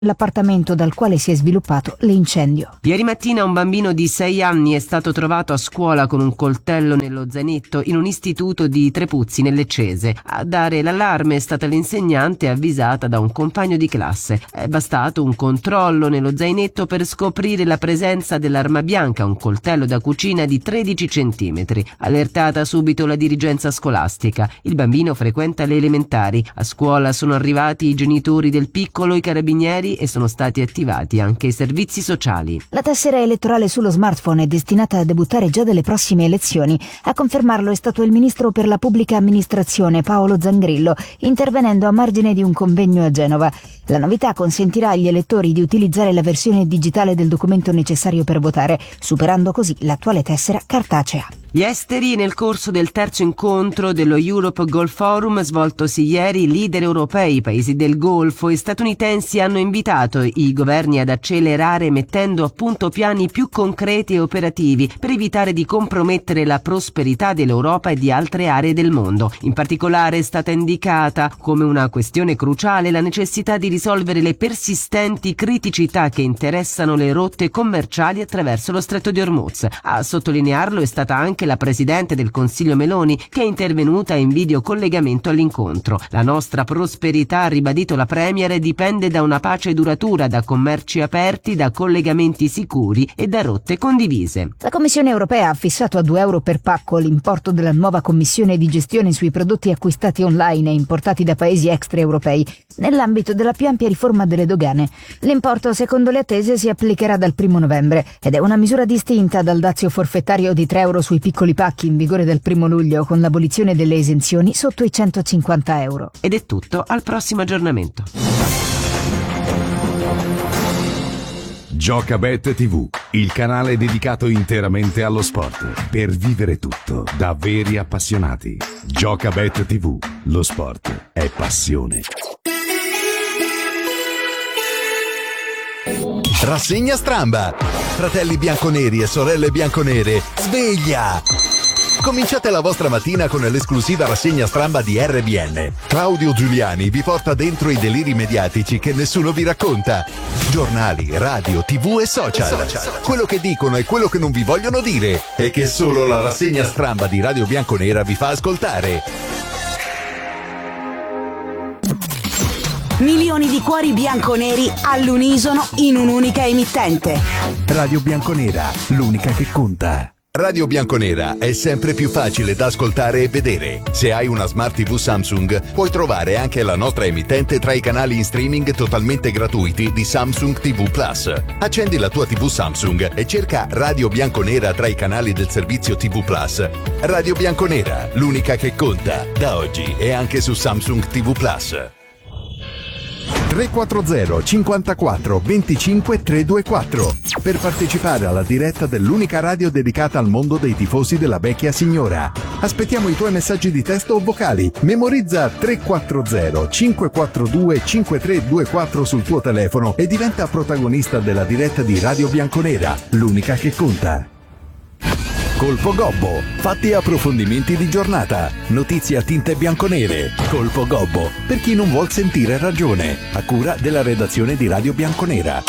l'appartamento dal quale si è sviluppato l'incendio. Ieri mattina un bambino di 6 anni è stato trovato a scuola con un coltello nello zainetto in un istituto di Trepuzzi nel Leccese. A dare l'allarme è stata l'insegnante avvisata da un compagno di classe. È bastato un controllo nello zainetto per scoprire la presenza dell'arma bianca, un coltello da cucina di 13 centimetri. Allertata subito la dirigenza scolastica. Il bambino frequenta le elementari. A scuola sono arrivati i genitori del piccolo, i carabinieri e sono stati attivati anche i servizi sociali. La tessera elettorale sullo smartphone è destinata a debuttare già dalle prossime elezioni. A confermarlo è stato il ministro per la pubblica amministrazione Paolo Zangrillo, intervenendo a margine di un convegno a Genova. La novità consentirà agli elettori di utilizzare la versione digitale del documento necessario per votare, superando così l'attuale tessera cartacea. Gli esteri. Nel corso del terzo incontro dello Europe Gulf Forum svoltosi ieri, leader europei, paesi del Golfo e statunitensi hanno invitato i governi ad accelerare mettendo a punto piani più concreti e operativi per evitare di compromettere la prosperità dell'Europa e di altre aree del mondo. In particolare è stata indicata come una questione cruciale la necessità di risolvere le persistenti criticità che interessano le rotte commerciali attraverso lo Stretto di Hormuz. A sottolinearlo è stata anche la Presidente del Consiglio Meloni, che è intervenuta in videocollegamento all'incontro. La nostra prosperità, ha ribadito la Premier, dipende da una pace duratura, da commerci aperti, da collegamenti sicuri e da rotte condivise. La Commissione europea ha fissato a €2 per pacco l'importo della nuova commissione di gestione sui prodotti acquistati online e importati da paesi extraeuropei, nell'ambito della più ampia riforma delle dogane. L'importo, secondo le attese, si applicherà dal 1 novembre ed è una misura distinta dal dazio forfettario di €3 sui piccoli pacchi in vigore dal 1 luglio, con l'abolizione delle esenzioni sotto i €150. Ed è tutto, al prossimo aggiornamento. Giocabet TV, il canale dedicato interamente allo sport, per vivere tutto da veri appassionati. Giocabet TV, lo sport è passione. Rassegna Stramba. Fratelli bianconeri e sorelle bianconere, sveglia! Cominciate la vostra mattina con l'esclusiva rassegna Stramba di RBN. Claudio Giuliani vi porta dentro i deliri mediatici che nessuno vi racconta. Giornali, radio, TV e social. Quello che dicono e quello che non vi vogliono dire e che solo la rassegna Stramba di Radio Bianconera vi fa ascoltare. Milioni di cuori bianconeri all'unisono in un'unica emittente. Radio Bianconera, l'unica che conta. Radio Bianconera è sempre più facile da ascoltare e vedere. Se hai una Smart TV Samsung, puoi trovare anche la nostra emittente tra i canali in streaming totalmente gratuiti di Samsung TV Plus. Accendi la tua TV Samsung e cerca Radio Bianconera tra i canali del servizio TV Plus. Radio Bianconera, l'unica che conta. Da oggi è anche su Samsung TV Plus. 340 54 25 324 per partecipare alla diretta dell'unica radio dedicata al mondo dei tifosi della vecchia signora. Aspettiamo i tuoi messaggi di testo o vocali. Memorizza 340 542 5324 sul tuo telefono e diventa protagonista della diretta di Radio Bianconera, l'unica che conta. Colpo Gobbo, fatti e approfondimenti di giornata, notizie a tinte bianconere. Colpo Gobbo, per chi non vuol sentire ragione, a cura della redazione di Radio Bianconera.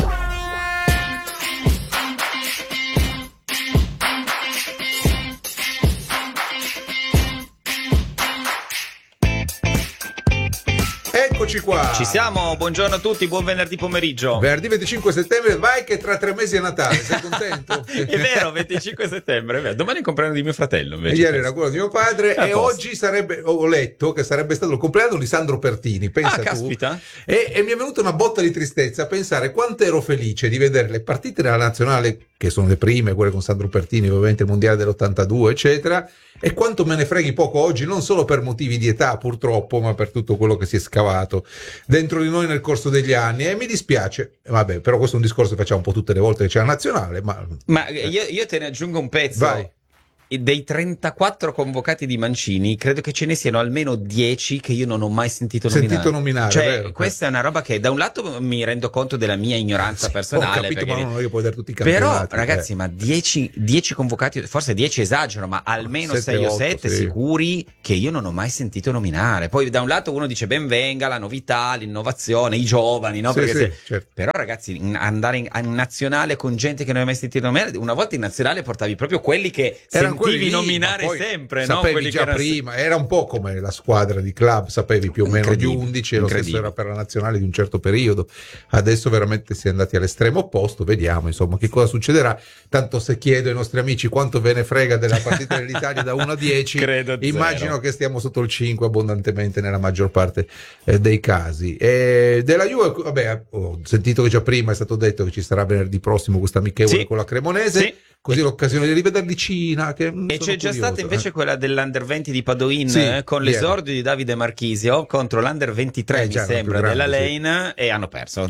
Eccoci qua. Ci siamo, buongiorno a tutti, buon venerdì pomeriggio. Venerdì 25 settembre, vai che tra 3 mesi è Natale, sei contento? È vero, 25 settembre, è vero. Domani è il compleanno di mio fratello invece. Ieri era quello di mio padre e oggi ho letto che sarebbe stato il compleanno di Sandro Pertini, pensa tu. Caspita. E mi è venuta una botta di tristezza a pensare quanto ero felice di vedere le partite della nazionale, che sono le prime, quelle con Sandro Pertini, ovviamente il mondiale dell'82 eccetera, e quanto me ne freghi poco oggi, non solo per motivi di età purtroppo, ma per tutto quello che si è scavato dentro di noi nel corso degli anni, e mi dispiace. Vabbè, però questo è un discorso che facciamo un po' tutte le volte che c'è la nazionale, ma io te ne aggiungo un pezzo. Vai. dei 34 convocati di Mancini, credo che ce ne siano almeno 10 che io non ho mai sentito nominare. Cioè, vero, questa è una roba che da un lato mi rendo conto della mia ignoranza personale. Ho capito, perché ma non io puoi dare tutti i campionati. Però, ragazzi, ma 10 convocati, forse 10 esagero, ma almeno 6 o 7 sì, sicuri che io non ho mai sentito nominare. Poi da un lato uno dice ben venga la novità, l'innovazione, i giovani, no? Sì, Perché certo. Però ragazzi, andare in nazionale con gente che non hai mai sentito nominare, una volta in nazionale portavi proprio quelli che Erano quelli sentivi lì, nominare ma poi sempre, no? sapevi Quelli già che prima, era un po' come la squadra di club, sapevi più o meno gli 11, e lo stesso era per la nazionale di un certo periodo. Adesso veramente si è andati all'estremo opposto, vediamo insomma che cosa succederà. Tanto se chiedo ai nostri amici quanto ve ne frega della partita dell'Italia da 1 a 10, immagino che stiamo sotto il 5 abbondantemente nella maggior parte dei casi. E della Juve, vabbè, ho sentito che già prima è stato detto che ci sarà venerdì prossimo questa amichevole con la Cremonese, così l'occasione di rivederli Cina. E c'è già stata invece quella dell'Under 20 di Padoin, con l'esordio di Davide Marchisio contro l'Under 23 mi sembra della Lane, e hanno perso.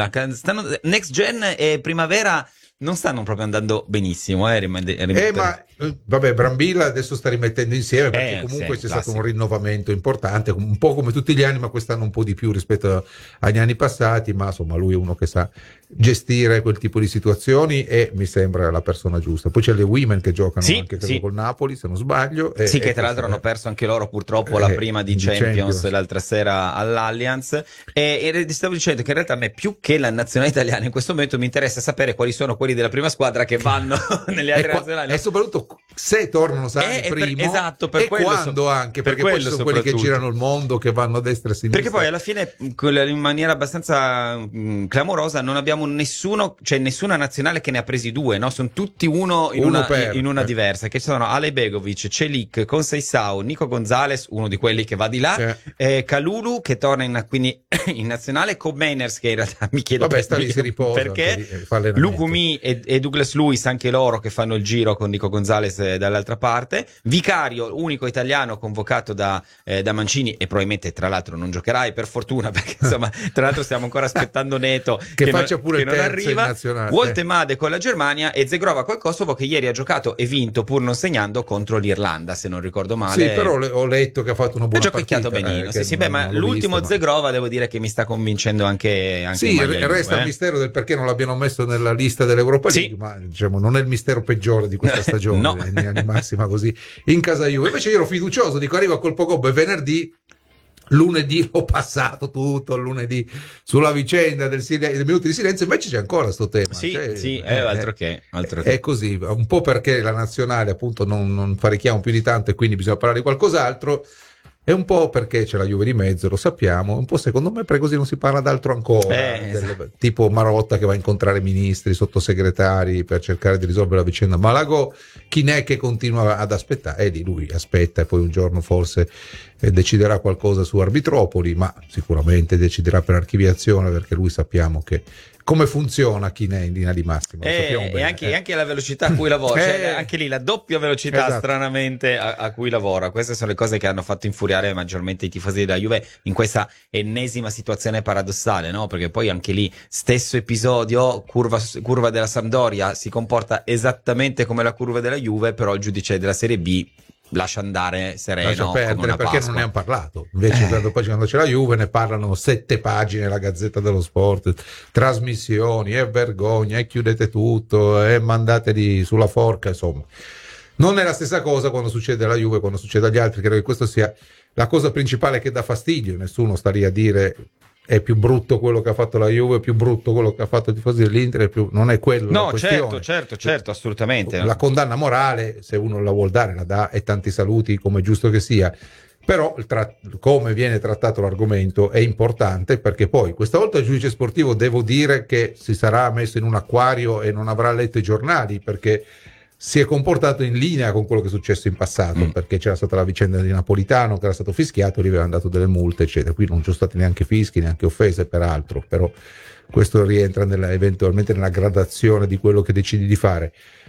Next Gen e Primavera non stanno proprio andando benissimo, ma vabbè, Brambilla adesso sta rimettendo insieme, perché comunque c'è stato un rinnovamento importante, un po' come tutti gli anni, ma quest'anno un po' di più rispetto agli anni passati. Ma insomma lui è uno che sa gestire quel tipo di situazioni e mi sembra la persona giusta. Poi c'è le Women che giocano anche col Napoli, se non sbaglio, che tra l'altro hanno perso anche loro purtroppo la prima di Champions l'altra sera all'Allianz. E stavo dicendo che in realtà a me, più che la nazionale italiana, in questo momento mi interessa sapere quali sono quelli della prima squadra che vanno nelle altre nazionali, e soprattutto se tornano sani primo, per e quando anche, perché poi ci sono quelli che girano il mondo, che vanno a destra e a sinistra, perché poi alla fine in maniera abbastanza clamorosa non abbiamo nessuno, cioè nessuna nazionale che ne ha presi 2, no? Sono tutti uno in una diversa, che sono Ale Begovic, Celik, Conceição, Nico Gonzalez, uno di quelli che va di là, Kalulu che torna quindi in nazionale, Cobb Mainers che in realtà mi chiedo perché, Lukumi e Douglas Lewis anche loro che fanno il giro con Nico Gonzalez dall'altra parte, Vicario unico italiano convocato da Mancini, e probabilmente tra l'altro non giocherai per fortuna, perché insomma tra l'altro stiamo ancora aspettando Neto che faccia pure il non terzo arriva, in nazionale. Woltemade con la Germania e Zegrova col Kosovo, che ieri ha giocato e vinto pur non segnando contro l'Irlanda, se non ricordo male. Sì, però ho letto che ha fatto una buona partita. Ha giocato benino, ma l'ultimo Zegrova devo dire che mi sta convincendo anche sì, resta il mistero del perché non l'abbiano messo nella lista dell'Europa League, ma diciamo non è il mistero peggiore di questa stagione, no. Di massima così in casa Juve. Invece io ero fiducioso, dico arriva col Pogba e venerdì, lunedì ho passato tutto il lunedì sulla vicenda del minuto di silenzio, invece c'è ancora sto tema. Altro che. È così, un po' perché la nazionale appunto non fa richiamo più di tanto e quindi bisogna parlare di qualcos'altro, e un po' perché c'è la Juve di mezzo, lo sappiamo, un po' secondo me perché così non si parla d'altro ancora, tipo Marotta che va a incontrare ministri, sottosegretari per cercare di risolvere la vicenda Malagò, Chinè che continua ad aspettare, di lui aspetta e poi un giorno forse deciderà qualcosa su Arbitropoli, ma sicuramente deciderà per archiviazione, perché lui sappiamo che come funziona Chinè in linea di massima, e anche la velocità a cui lavora, cioè anche lì la doppia velocità stranamente a cui lavora. Queste sono le cose che hanno fatto infuriare maggiormente i tifosi della Juve in questa ennesima situazione paradossale, no? Perché poi anche lì stesso episodio, curva della Sampdoria si comporta esattamente come la curva della Juve, però il giudice della Serie B lascia andare sereno, lascia perdere, come una perché Pasqua. Non ne hanno parlato. Invece quando c'è la Juve ne parlano 7 pagine, la Gazzetta dello Sport, trasmissioni, e vergogna, e chiudete tutto, e mandateli sulla forca, insomma. Non è la stessa cosa quando succede alla Juve, quando succede agli altri. Credo che questo sia la cosa principale che dà fastidio. Nessuno sta lì a dire è più brutto quello che ha fatto la Juve, è più brutto quello che ha fatto i tifosi dell'Inter, non è quello la questione. Certo, assolutamente. La condanna morale, se uno la vuol dare, la dà, e tanti saluti, come è giusto che sia. Però come viene trattato l'argomento è importante, perché poi questa volta il giudice sportivo, devo dire che si sarà messo in un acquario e non avrà letto i giornali, perché si è comportato in linea con quello che è successo in passato, perché c'era stata la vicenda di Napolitano che era stato fischiato, gli avevano dato delle multe eccetera. Qui non ci sono stati neanche fischi, neanche offese peraltro, però questo rientra eventualmente nella gradazione di quello che decidi di fare.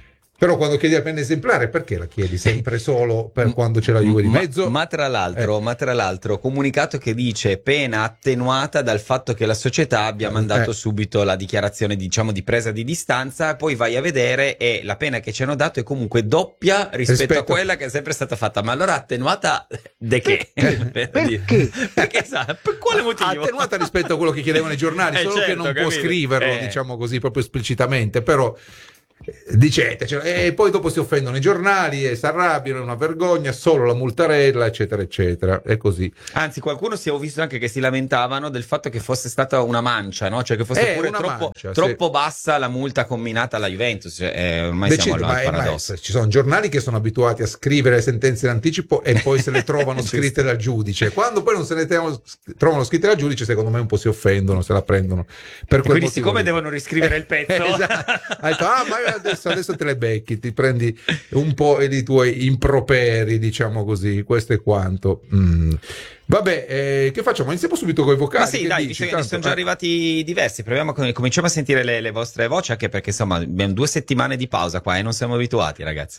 Però quando chiedi la penna esemplare, perché la chiedi sempre solo per quando c'è la Juve di mezzo? Ma tra l'altro, comunicato che dice pena attenuata dal fatto che la società abbia mandato subito la dichiarazione, diciamo, di presa di distanza, ppoi vai a vedere e la pena che ci hanno dato è comunque doppia rispetto a quella che è sempre stata fatta. Ma allora attenuata de che? Perché? Per quale motivo? Attenuata rispetto a quello che chiedevano i giornali, solo che non può scriverlo, diciamo così, proprio esplicitamente, però dicete, e poi dopo si offendono i giornali e si arrabbiano, è una vergogna, solo la multarella, eccetera eccetera, è così. Anzi, qualcuno si è visto anche che si lamentavano del fatto che fosse stata una mancia, no? Cioè che fosse pure troppo bassa la multa comminata alla Juventus, ormai siamo al paradosso. Ci sono giornali che sono abituati a scrivere le sentenze in anticipo e poi se le trovano scritte dal giudice. Quando poi non se le trovano scritte dal giudice, secondo me un po' si offendono, se la prendono per quel quindi motivo. Siccome devono riscrivere il pezzo, esatto. Ha detto, ma adesso te le becchi, ti prendi un po' i tuoi improperi, diciamo così, questo è quanto. Vabbè, che facciamo? Iniziamo subito con i vocali. Ma sì, dai, visto che ne sono già arrivati diversi, cominciamo a sentire le vostre voci, anche perché insomma abbiamo 2 settimane di pausa qua e non siamo abituati, ragazzi.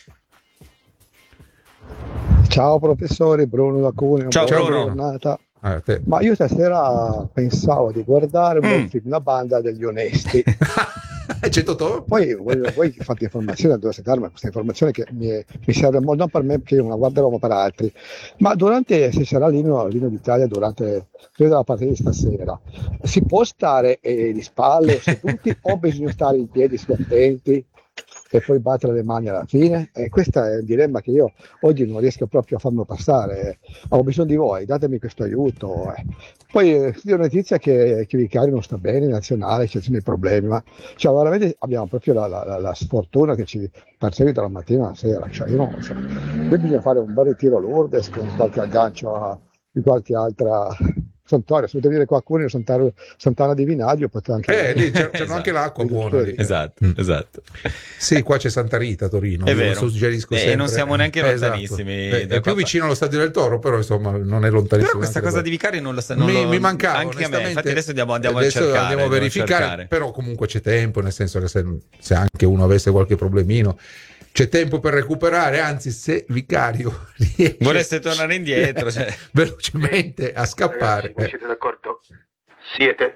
Ciao professore, Bruno da Cuneo. Ciao Bruno. Giornata. Ma io stasera pensavo di guardare un bel film, La banda degli onesti. C'è Totò? Poi voi fate informazione, dove darmi questa informazione che mi serve molto, non per me perché io non la guarderò, ma per altri. Ma se sarà l'inno d'Italia durante, credo, la partita di stasera, si può stare di spalle seduti o bisogna stare in piedi sbattenti e poi battere le mani alla fine? E questo è un dilemma che io oggi non riesco proprio a farmi passare. Ho bisogno di voi, datemi questo aiuto. Poi io ho notizia che Vicario non sta bene in nazionale, ci sono dei problemi, ma veramente abbiamo proprio la sfortuna che ci persegui dalla mattina alla sera. Io non so. Qui bisogna fare un bel ritiro Lourdes con qualche aggancio di qualche altra santuario, se potete dire qualcuno Sant'Anna di Vinaggio, potete anche lì c'è anche l'acqua buona lì. Esatto. Sì, qua c'è Santa Rita a Torino, è vero. Suggerisco sempre. E non siamo neanche lontanissimi. È più vicino allo Stadio del Toro, però insomma non è lontanissimo. Però questa cosa di Vicario non lo mi mancava anche a me, infatti adesso andiamo a cercare, andiamo a verificare, però comunque c'è tempo, nel senso che se anche uno avesse qualche problemino c'è tempo per recuperare, anzi se Vicario vorreste tornare indietro velocemente a scappare. Ragazzi, siete d'accordo? Siete?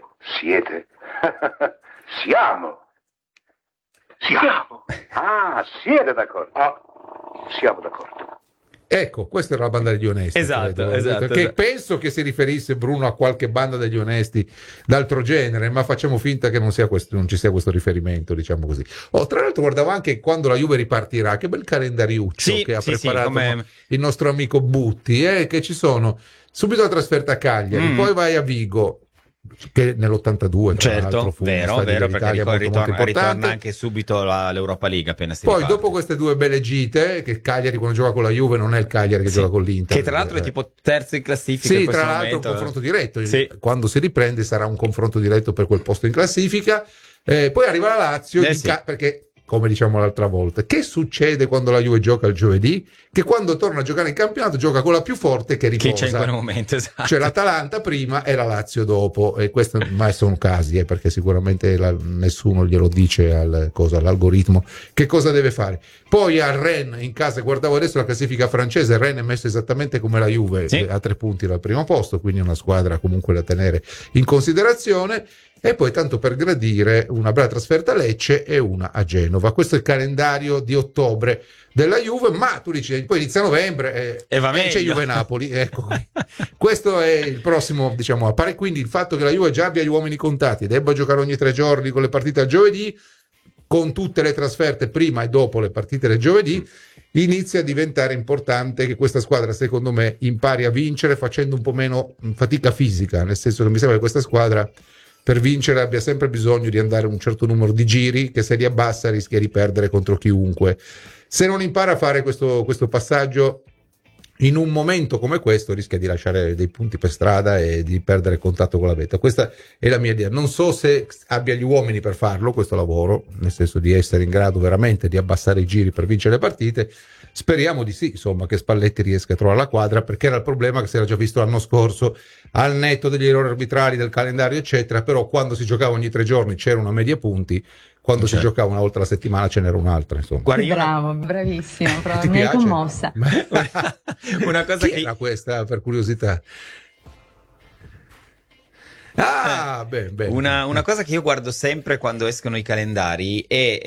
Siamo. Ah, siete d'accordo? Siamo d'accordo. Ecco, questa era la banda degli onesti. Esatto. Che penso che si riferisse, Bruno, a qualche banda degli onesti d'altro genere, ma facciamo finta che non ci sia questo riferimento, diciamo così. Tra l'altro guardavo anche quando la Juve ripartirà, che bel calendariuccio che ha preparato il nostro amico Butti, che ci sono subito la trasferta a Cagliari, poi vai a Vigo, che nell'82 certo, vero, perché ritorna anche subito l'Europa League appena si poi riparte. Dopo queste 2 belle gite, che Cagliari quando gioca con la Juve non è il Cagliari che gioca con l'Inter, che tra l'altro è tipo terzo in classifica, tra l'altro un confronto diretto, quando si riprende sarà un confronto diretto per quel posto in classifica, poi arriva la Lazio perché, come diciamo l'altra volta, che succede quando la Juve gioca il giovedì? Che quando torna a giocare in campionato gioca con la più forte che riposa. Che c'è in quel momento, esatto. Cioè l'Atalanta prima e la Lazio dopo, e questi mai sono casi, perché sicuramente nessuno glielo dice all'algoritmo che cosa deve fare. Poi a Rennes in casa, guardavo adesso la classifica francese, Rennes è messo esattamente come la Juve, a 3 punti dal primo posto, quindi è una squadra comunque da tenere in considerazione. E poi, tanto per gradire, una bella trasferta a Lecce e una a Genova. Questo è il calendario di ottobre della Juve, ma tu dici poi inizia novembre e va meglio. C'è Juve-Napoli, ecco. Questo è il prossimo, diciamo, appare quindi il fatto che la Juve già abbia gli uomini contati, debba giocare ogni 3 giorni con le partite al giovedì, con tutte le trasferte prima e dopo le partite del giovedì, inizia a diventare importante che questa squadra, secondo me, impari a vincere facendo un po' meno fatica fisica, nel senso che mi sembra che questa squadra per vincere abbia sempre bisogno di andare un certo numero di giri, che se li abbassa rischia di perdere contro chiunque. Se non impara a fare questo passaggio in un momento come questo, rischia di lasciare dei punti per strada e di perdere contatto con la vetta. Questa è la mia idea. Non so se abbia gli uomini per farlo questo lavoro, nel senso di essere in grado veramente di abbassare i giri per vincere le partite. Speriamo di sì, insomma, che Spalletti riesca a trovare la quadra, perché era il problema che si era già visto l'anno scorso, al netto degli errori arbitrali, del calendario eccetera, però quando si giocava ogni 3 giorni c'era una media punti, quando si giocava una volta alla settimana ce n'era un'altra, insomma. Bravo, bravissimo, mi hai commossa. Una cosa che era questa, per curiosità? Bene. Una cosa che io guardo sempre quando escono i calendari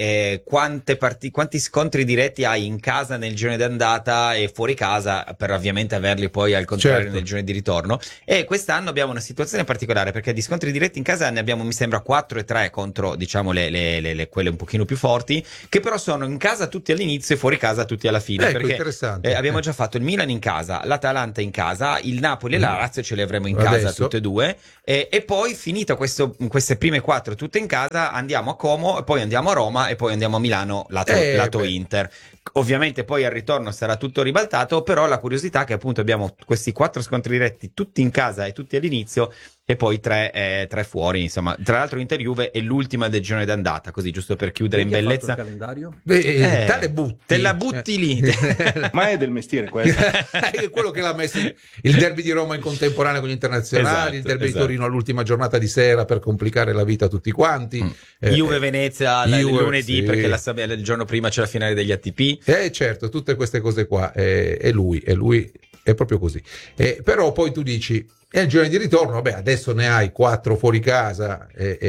è quanti scontri diretti hai in casa nel girone d'andata e fuori casa, per ovviamente averli poi al contrario nel girone di ritorno. E quest'anno abbiamo una situazione particolare, perché di scontri diretti in casa ne abbiamo, mi sembra, 4 e 3 contro, diciamo, quelle un pochino più forti, che però sono in casa tutti all'inizio e fuori casa tutti alla fine. Perché interessante. Abbiamo già fatto il Milan in casa, l'Atalanta in casa, il Napoli e la Lazio ce le avremo in casa tutte e due. E poi, finito queste prime 4 tutte in casa, andiamo a Como e poi andiamo a Roma e poi andiamo a Milano lato Inter. Ovviamente poi al ritorno sarà tutto ribaltato, però la curiosità è che appunto abbiamo questi 4 scontri diretti tutti in casa e tutti all'inizio e poi 3 fuori, insomma. Tra l'altro Inter Juve è l'ultima del girone d'andata, così giusto per chiudere in bellezza. Il calendario? Tale butti. Te la butti lì. Ma è del mestiere questo. È quello che l'ha messo il derby di Roma in contemporanea con gli internazionali, il derby di Torino all'ultima giornata di sera per complicare la vita a tutti quanti. Juve-Venezia lunedì, perché il giorno prima c'è la finale degli ATP. Certo, tutte queste cose qua, è lui è proprio così. Però poi tu dici, e il girone di ritorno, vabbè, adesso ne hai 4 fuori casa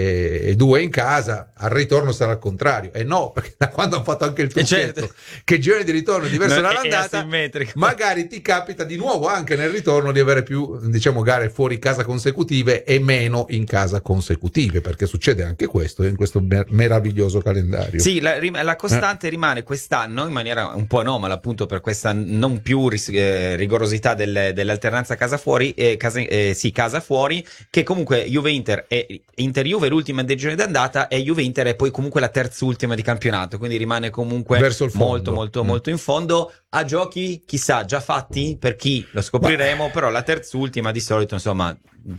e 2 in casa, al ritorno sarà il contrario. E no, perché da quando hanno fatto anche il trucchetto, che il girone di ritorno è diverso dall'andata, magari ti capita di nuovo anche nel ritorno di avere più, diciamo, gare fuori casa consecutive e meno in casa consecutive, perché succede anche questo in questo meraviglioso calendario. Sì, la costante rimane quest'anno in maniera un po' anomala, appunto per questa non più rigorosità dell'alternanza casa fuori e casa fuori, che comunque Juve-Inter e Inter-Juve è l'ultima del girone d'andata e Juve-Inter è poi comunque la terzultima di campionato, quindi rimane comunque verso il fondo. molto in fondo. A giochi, chissà, già fatti per chi lo scopriremo, però la terzultima di solito, insomma,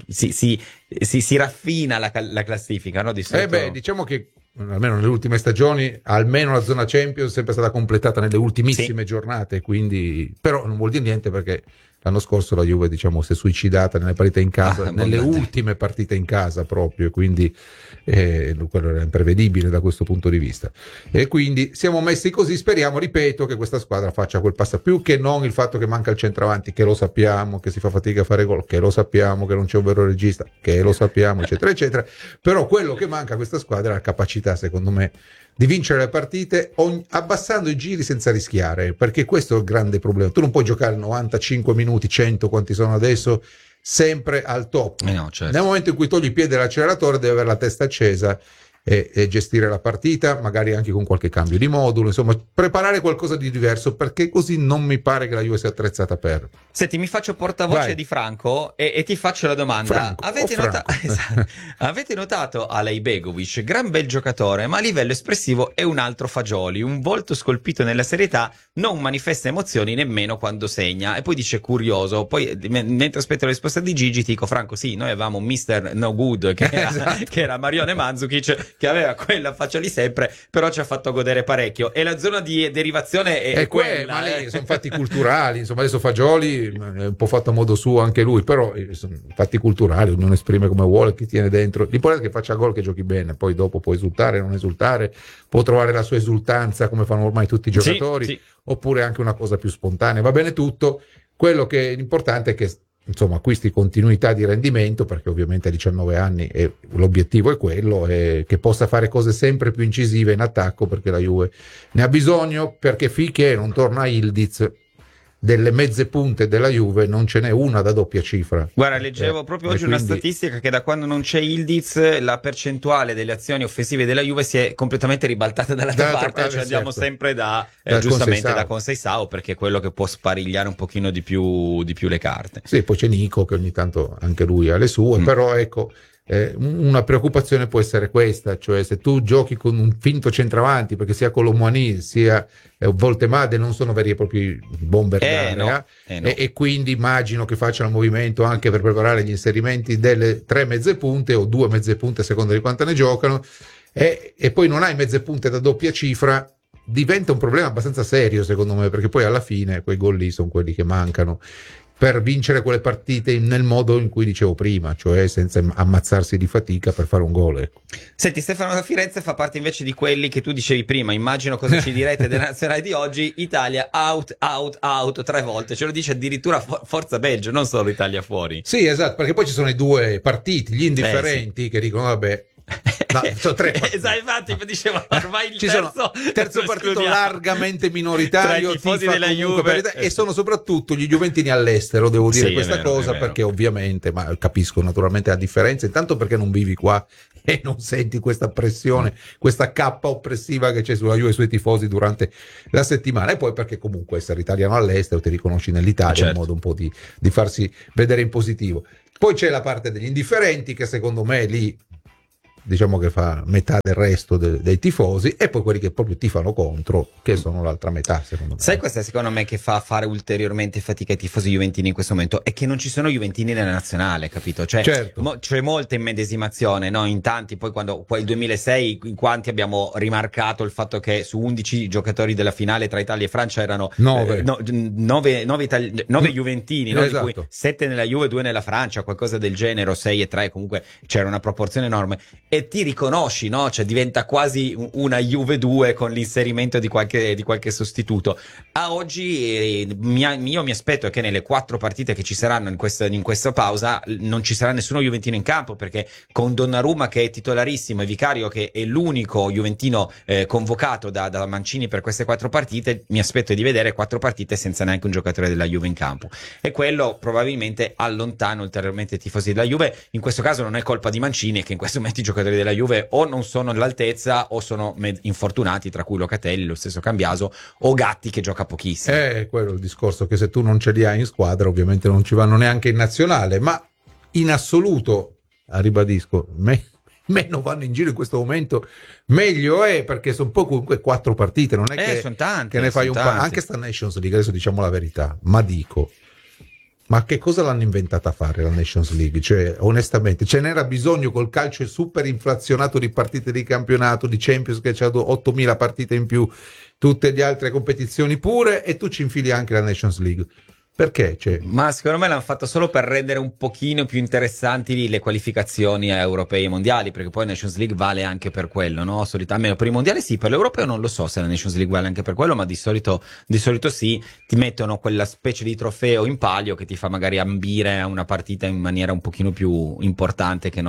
si raffina la classifica, no? Di solito. Diciamo che almeno nelle ultime stagioni, almeno la zona Champions è sempre stata completata nelle ultimissime giornate, quindi però non vuol dire niente, perché l'anno scorso la Juve, diciamo, si è suicidata nelle partite in casa, nelle ultime partite in casa proprio, quindi quello era imprevedibile da questo punto di vista. E quindi siamo messi così, speriamo, ripeto, che questa squadra faccia quel passo, più che non il fatto che manca il centravanti, che lo sappiamo, che si fa fatica a fare gol, che lo sappiamo, che non c'è un vero regista, che lo sappiamo, eccetera, eccetera. Però quello che manca a questa squadra è la capacità, secondo me, di vincere le partite abbassando i giri senza rischiare, perché questo è il grande problema. Tu non puoi giocare 95 minuti, 100 quanti sono adesso, sempre al top. Nel momento in cui togli i piedi dall'acceleratore devi avere la testa accesa e gestire la partita, magari anche con qualche cambio di modulo, insomma preparare qualcosa di diverso, perché così non mi pare che la Juve sia attrezzata per. Senti, mi faccio portavoce di Franco e ti faccio la domanda. Avete notato Alej Begovic, gran bel giocatore, ma a livello espressivo è un altro Fagioli, un volto scolpito nella serietà, non manifesta emozioni nemmeno quando segna. E poi dice curioso, poi mentre aspetto la risposta di Gigi ti dico, Franco, sì, noi avevamo Mr. No Good che era Marione Mandzukic, che aveva quella faccia lì sempre, però ci ha fatto godere parecchio, e la zona di derivazione è quella. Ma lì sono fatti culturali, insomma. Adesso Fagioli è un po' fatto a modo suo anche lui, però sono fatti culturali, ognuno esprime come vuole, chi tiene dentro, l'importante è che faccia gol, che giochi bene, poi dopo può esultare, non esultare, può trovare la sua esultanza come fanno ormai tutti i giocatori, oppure anche una cosa più spontanea, va bene tutto. Quello che è importante è che, insomma, acquisti continuità di rendimento, perché ovviamente a 19 anni l'obiettivo è quello, che possa fare cose sempre più incisive in attacco, perché la Juve ne ha bisogno, perché finché non torna Ildiz, delle mezze punte della Juve non ce n'è una da doppia cifra. Guarda, leggevo proprio oggi una statistica che da quando non c'è Ildiz la percentuale delle azioni offensive della Juve si è completamente ribaltata dall'altra parte, cioè andiamo sempre giustamente da Conceição, perché è quello che può sparigliare un pochino di più le carte. Sì, poi c'è Nico che ogni tanto anche lui ha le sue, però ecco, una preoccupazione può essere questa, cioè se tu giochi con un finto centravanti, perché sia Colomboani sia Voltemade non sono veri e propri bomber d'area, e quindi immagino che facciano il movimento anche per preparare gli inserimenti delle 3 mezze punte o 2 mezze punte a seconda di quante ne giocano, e poi non hai mezze punte da doppia cifra, diventa un problema abbastanza serio secondo me, perché poi alla fine quei gol lì sono quelli che mancano. per vincere quelle partite nel modo in cui dicevo prima, cioè senza ammazzarsi di fatica per fare un gol. Ecco. Senti, Stefano da Firenze fa parte invece di quelli che tu dicevi prima, immagino cosa ci direte della nazionale di oggi, Italia out 3 volte, ce lo dice addirittura Forza Belgio, non solo Italia fuori. Sì, esatto, perché poi ci sono i due partiti, gli indifferenti, che dicono vabbè, no, sono 3 partiti. Esatto, infatti diceva ormai il terzo partito largamente minoritario, tifosi della Juve, e sono soprattutto gli juventini all'estero, devo dire questa cosa, perché ovviamente, ma capisco naturalmente la differenza, intanto perché non vivi qua e non senti questa pressione, questa cappa oppressiva che c'è sulla Juve e sui tifosi durante la settimana, e poi perché comunque essere italiano all'estero ti riconosci nell'Italia, in modo un po' di farsi vedere in positivo. Poi c'è la parte degli indifferenti, che secondo me lì diciamo che fa metà del resto dei tifosi, e poi quelli che proprio tifano contro, che sono l'altra metà, secondo me. Sai questa secondo me che fa fare ulteriormente fatica ai tifosi juventini in questo momento? È che non ci sono juventini nella nazionale, capito? Cioè, c'è molta immedesimazione, no? In tanti, poi il 2006, in quanti abbiamo rimarcato il fatto che su 11 giocatori della finale tra Italia e Francia erano 9 juventini, no? Esatto. Di cui 7 nella Juve, 2 nella Francia, qualcosa del genere, 6 e 3, comunque c'era una proporzione enorme. E ti riconosci, no? Cioè diventa quasi una Juve 2 con l'inserimento di qualche sostituto. A oggi io mi aspetto che nelle 4 partite che ci saranno in questa pausa non ci sarà nessuno juventino in campo, perché con Donnarumma che è titolarissimo e Vicario che è l'unico juventino convocato da Mancini per queste 4 partite, mi aspetto di vedere 4 partite senza neanche un giocatore della Juve in campo, e quello probabilmente allontana ulteriormente i tifosi della Juve. In questo caso non è colpa di Mancini, che in questo momento i giocatori della Juve o non sono all'altezza o sono infortunati, tra cui Locatelli, lo stesso Cambiaso, o Gatti che gioca pochissimo. Quello è il discorso, che se tu non ce li hai in squadra ovviamente non ci vanno neanche in nazionale, ma in assoluto, ribadisco, meno vanno in giro in questo momento meglio è, perché sono poi comunque 4 partite, non è che, sono tante, che ne fai un po', anche sta Nations League, adesso diciamo la verità, ma che cosa l'hanno inventata a fare la Nations League? Cioè, onestamente, ce n'era bisogno col calcio super inflazionato di partite di campionato, di Champions che c'ha 8.000 partite in più, tutte le altre competizioni pure, e tu ci infili anche la Nations League. Perché? Ma secondo me l'hanno fatto solo per rendere un pochino più interessanti le qualificazioni europee e mondiali, perché poi la Nations League vale anche per quello, no? Almeno per i mondiali sì, per l'europeo non lo so se la Nations League vale anche per quello, ma di solito sì, ti mettono quella specie di trofeo in palio che ti fa magari ambire a una partita in maniera un pochino più importante che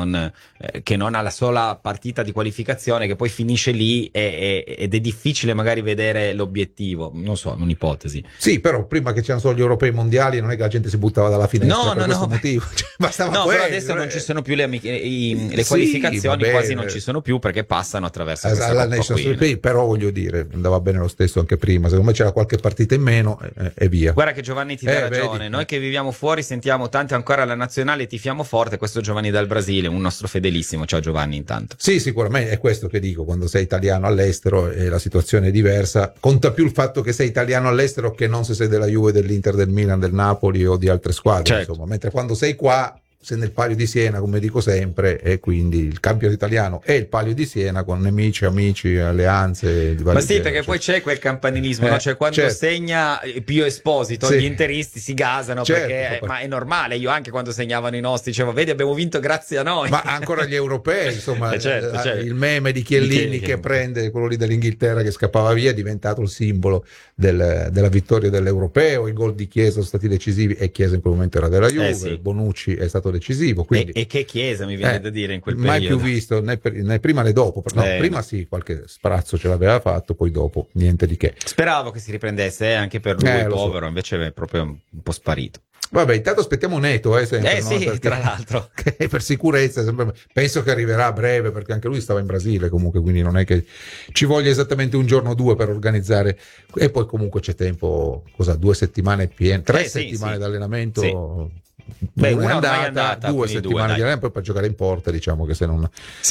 non alla sola partita di qualificazione, che poi finisce lì ed è difficile magari vedere l'obiettivo, non so, un'ipotesi. Sì, però prima che c'erano solo gli europei mondiali non è che la gente si buttava dalla finestra per questo motivo, bastava però adesso non ci sono più le qualificazioni, quasi non ci sono più, perché passano attraverso questa Coppa qui. Però voglio dire, andava bene lo stesso anche prima, secondo me c'era qualche partita in meno e via. Guarda che Giovanni ti dà ragione, vedi. Noi che viviamo fuori sentiamo tanto ancora la nazionale, tifiamo forte. Questo Giovanni dal Brasile, un nostro fedelissimo. Ciao Giovanni, intanto. Sì, sicuramente è questo che dico, quando sei italiano all'estero la situazione è diversa, conta più il fatto che sei italiano all'estero che non se sei della Juve, dell'Inter, del Milan, del Napoli o di altre squadre, insomma, mentre quando sei qua sei nel Palio di Siena, come dico sempre, e quindi il campionato italiano è il Palio di Siena con nemici, amici, alleanze di ma sì, perché poi c'è quel campanilismo, no? Cioè quando segna Pio Esposito gli interisti si gasano, perché ma è normale, io anche quando segnavano i nostri dicevo vedi abbiamo vinto grazie a noi, ma ancora gli europei, insomma, il meme di Chiellini che prende quello lì dell'Inghilterra che scappava via è diventato il simbolo della vittoria dell'europeo. I gol di Chiesa sono stati decisivi e Chiesa in quel momento era della Juve, Bonucci è stato decisivo, quindi, e che Chiesa mi viene da dire in quel periodo, mai più visto né prima né dopo, prima sì, qualche sprazzo ce l'aveva fatto, poi dopo niente di che. Speravo che si riprendesse anche per lui, povero, invece è proprio un po' sparito. Vabbè, intanto aspettiamo Neto, sempre, sì, perché, tra l'altro, che per sicurezza penso che arriverà a breve, perché anche lui stava in Brasile comunque, quindi non è che ci voglia esattamente un giorno o due per organizzare, e poi comunque c'è tempo, 2 settimane piene, 3 settimane d'allenamento. Sì. Una è andata 2 settimane di allenamento, poi per giocare in porta, diciamo che se non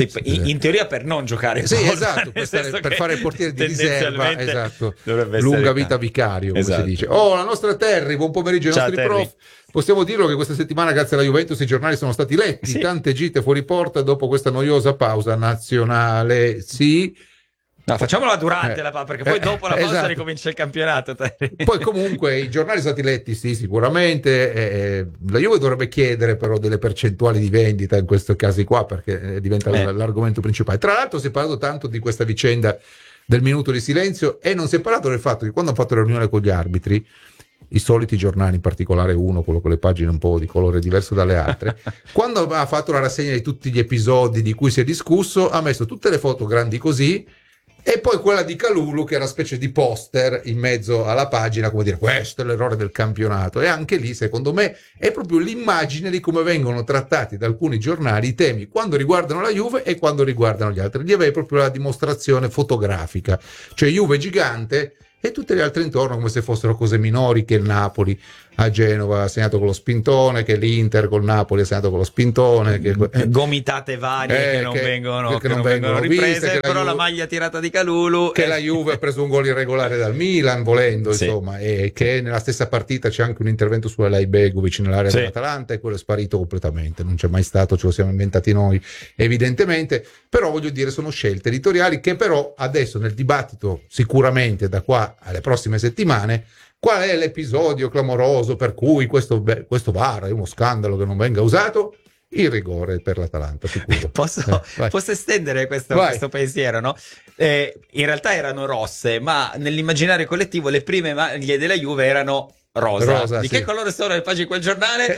in teoria per non giocare in porta, esatto, per fare il portiere di riserva, esatto, lunga vita Vicario, come si dice. La nostra Terry, buon pomeriggio ai nostri prof. Possiamo dirlo che questa settimana grazie alla Juventus i giornali sono stati letti, tante gite fuori porta dopo questa noiosa pausa nazionale. Sì, No, facciamola durante la pausa, perché poi dopo la pausa esatto. ricomincia il campionato. Poi comunque i giornali sono stati letti, sì, sicuramente. La Juve dovrebbe chiedere però delle percentuali di vendita in questi casi qua, perché diventa l'argomento principale. Tra l'altro si è parlato tanto di questa vicenda del minuto di silenzio e non si è parlato del fatto che quando hanno fatto la riunione con gli arbitri, i soliti giornali, in particolare uno, quello con le pagine un po' di colore diverso dalle altre, quando ha fatto la rassegna di tutti gli episodi di cui si è discusso, ha messo tutte le foto grandi così e poi quella di Kalulu che era una specie di poster in mezzo alla pagina, come dire, questo è l'errore del campionato. E anche lì, secondo me, è proprio l'immagine di come vengono trattati da alcuni giornali i temi quando riguardano la Juve e quando riguardano gli altri. Lì avevi proprio la dimostrazione fotografica, cioè Juve gigante e tutte le altre intorno come se fossero cose minori, che il Napoli a Genova ha segnato con lo spintone, che l'Inter col Napoli ha segnato con lo spintone, che gomitate varie che non vengono riprese, viste, però la maglia tirata di Kalulu, che la Juve ha preso un gol irregolare dal Milan volendo, sì. Insomma, e che nella stessa partita c'è anche un intervento su Alay Begovic nell'area dell'Atalanta e quello è sparito completamente, non c'è mai stato, ce lo siamo inventati noi evidentemente, però voglio dire sono scelte editoriali che però adesso nel dibattito sicuramente da qua alle prossime settimane. Qual è l'episodio clamoroso per cui questo VAR è uno scandalo che non venga usato? Il rigore per l'Atalanta, sicuro. Posso estendere questo pensiero, no? In realtà erano rosse, ma nell'immaginario collettivo le prime maglie della Juve erano rosa. Di che colore sono le pagine di quel giornale?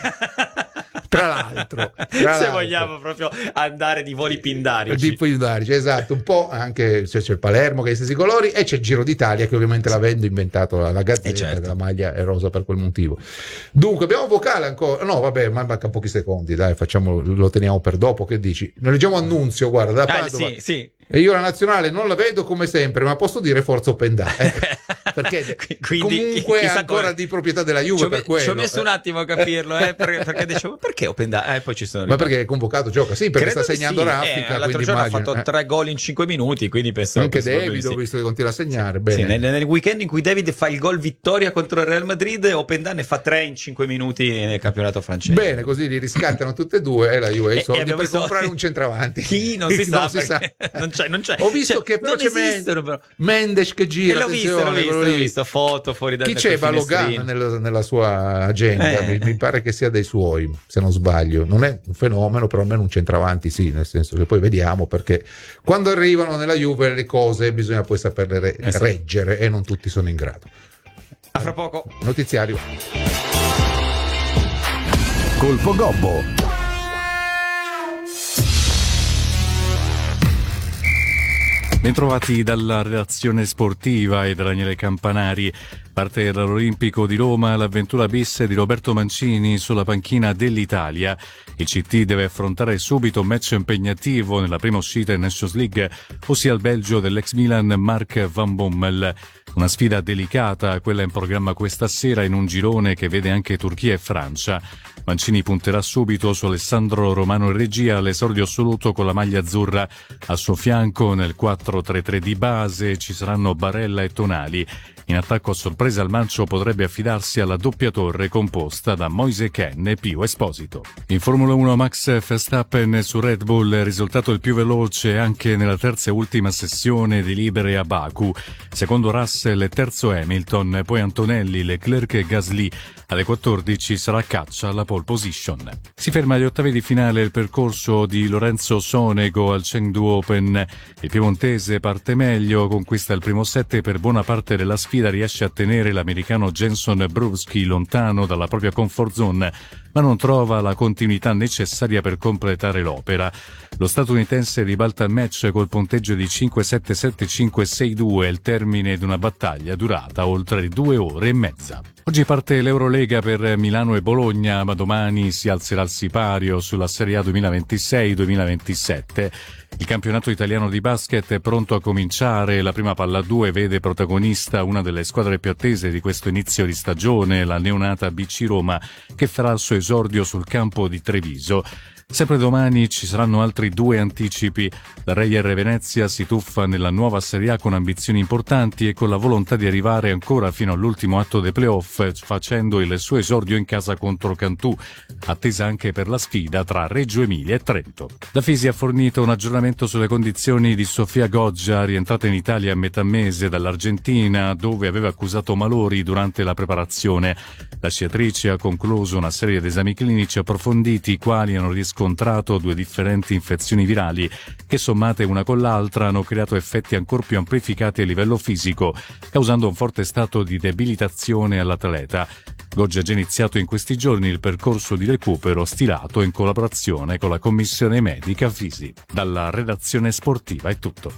Tra l'altro, se vogliamo proprio andare di voli pindarici, esatto, un po' anche c'è il Palermo che ha gli stessi colori e c'è il Giro d'Italia che ovviamente l'avendo inventato la Gazzetta, certo. La maglia è rosa per quel motivo. Dunque abbiamo un vocale ancora, no vabbè, ma manca pochi secondi, dai, lo teniamo per dopo, che dici? Ne leggiamo Annunzio, guarda, da Padova. Sì. E io la nazionale non la vedo come sempre, ma posso dire forza Open Dai, perché comunque è ancora di proprietà della Juve. Ci ho messo un attimo a capirlo, perché dicevo perché Open Dai? Poi ci sono ma perché è convocato, gioca? Sì, perché sta segnando Raffica. L'altro giorno ha fatto 3 gol in 5 minuti, quindi penso anche David ho visto che continua a segnare. Bene. Sì, nel weekend in cui David fa il gol vittoria contro il Real Madrid, Open Dai ne fa 3 in 5 minuti nel campionato francese. Bene, così li riscattano tutte e due e la Juve ha i soldi per comprare un centravanti. Chi non si sa. Non c'è. Ho visto che però c'è Mendes che gira. L'ho visto foto fuori dal finestrino. Chi c'è Balogan nella sua agenda? Mi pare che sia dei suoi, se non sbaglio. Non è un fenomeno, però almeno un centravanti sì, nel senso che poi vediamo, perché quando arrivano nella Juve le cose bisogna poi saperle reggere e non tutti sono in grado. A fra poco. Notiziario. Colpo Gobbo. Bentrovati dalla redazione sportiva e da Daniele Campanari. Parte dall'Olimpico di Roma l'avventura bis di Roberto Mancini sulla panchina dell'Italia. Il CT deve affrontare subito un match impegnativo nella prima uscita in Nations League, ossia il Belgio dell'ex Milan Mark Van Bommel. Una sfida delicata, quella in programma questa sera in un girone che vede anche Turchia e Francia. Mancini punterà subito su Alessandro Romano in regia all'esordio assoluto con la maglia azzurra. Al suo fianco nel 4-3-3 di base ci saranno Barella e Tonali. In attacco a sorpresa il Mancio potrebbe affidarsi alla doppia torre composta da Moise Kean e Pio Esposito. In Formula 1 Max Verstappen su Red Bull è risultato il più veloce anche nella terza e ultima sessione di libere a Baku. Secondo Russell e terzo Hamilton, poi Antonelli, Leclerc e Gasly. Alle 14 sarà caccia alla pole position. Si ferma agli ottavi di finale il percorso di Lorenzo Sonego al Chengdu Open. Il piemontese parte meglio, conquista il primo set e per buona parte della sfida riesce a tenere l'americano Jenson Brewski lontano dalla propria comfort zone, ma non trova la continuità necessaria per completare l'opera. Lo statunitense ribalta il match col punteggio di 5-7-7-5-6-2 al termine di una battaglia durata oltre 2 ore e mezza. Oggi parte l'Eurolega per Milano e Bologna, ma domani si alzerà il sipario sulla Serie A 2026-2027. Il campionato italiano di basket è pronto a cominciare. La prima palla 2 vede protagonista una delle squadre più attese di questo inizio di stagione, la neonata BC Roma, che farà il suo esordio sul campo di Treviso. Sempre domani ci saranno altri 2 anticipi. La Reyer Venezia si tuffa nella nuova Serie A con ambizioni importanti e con la volontà di arrivare ancora fino all'ultimo atto dei playoff, facendo il suo esordio in casa contro Cantù, attesa anche per la sfida tra Reggio Emilia e Trento. La Fisi ha fornito un aggiornamento sulle condizioni di Sofia Goggia, rientrata in Italia a metà mese dall'Argentina, dove aveva accusato malori durante la preparazione. La sciatrice ha concluso una serie di esami clinici approfonditi, i quali hanno riscontrato 2 differenti infezioni virali che, sommate una con l'altra, hanno creato effetti ancor più amplificati a livello fisico, causando un forte stato di debilitazione all'atleta. Goggia ha già iniziato in questi giorni il percorso di recupero stilato in collaborazione con la commissione medica Fisi. Dalla redazione sportiva è tutto.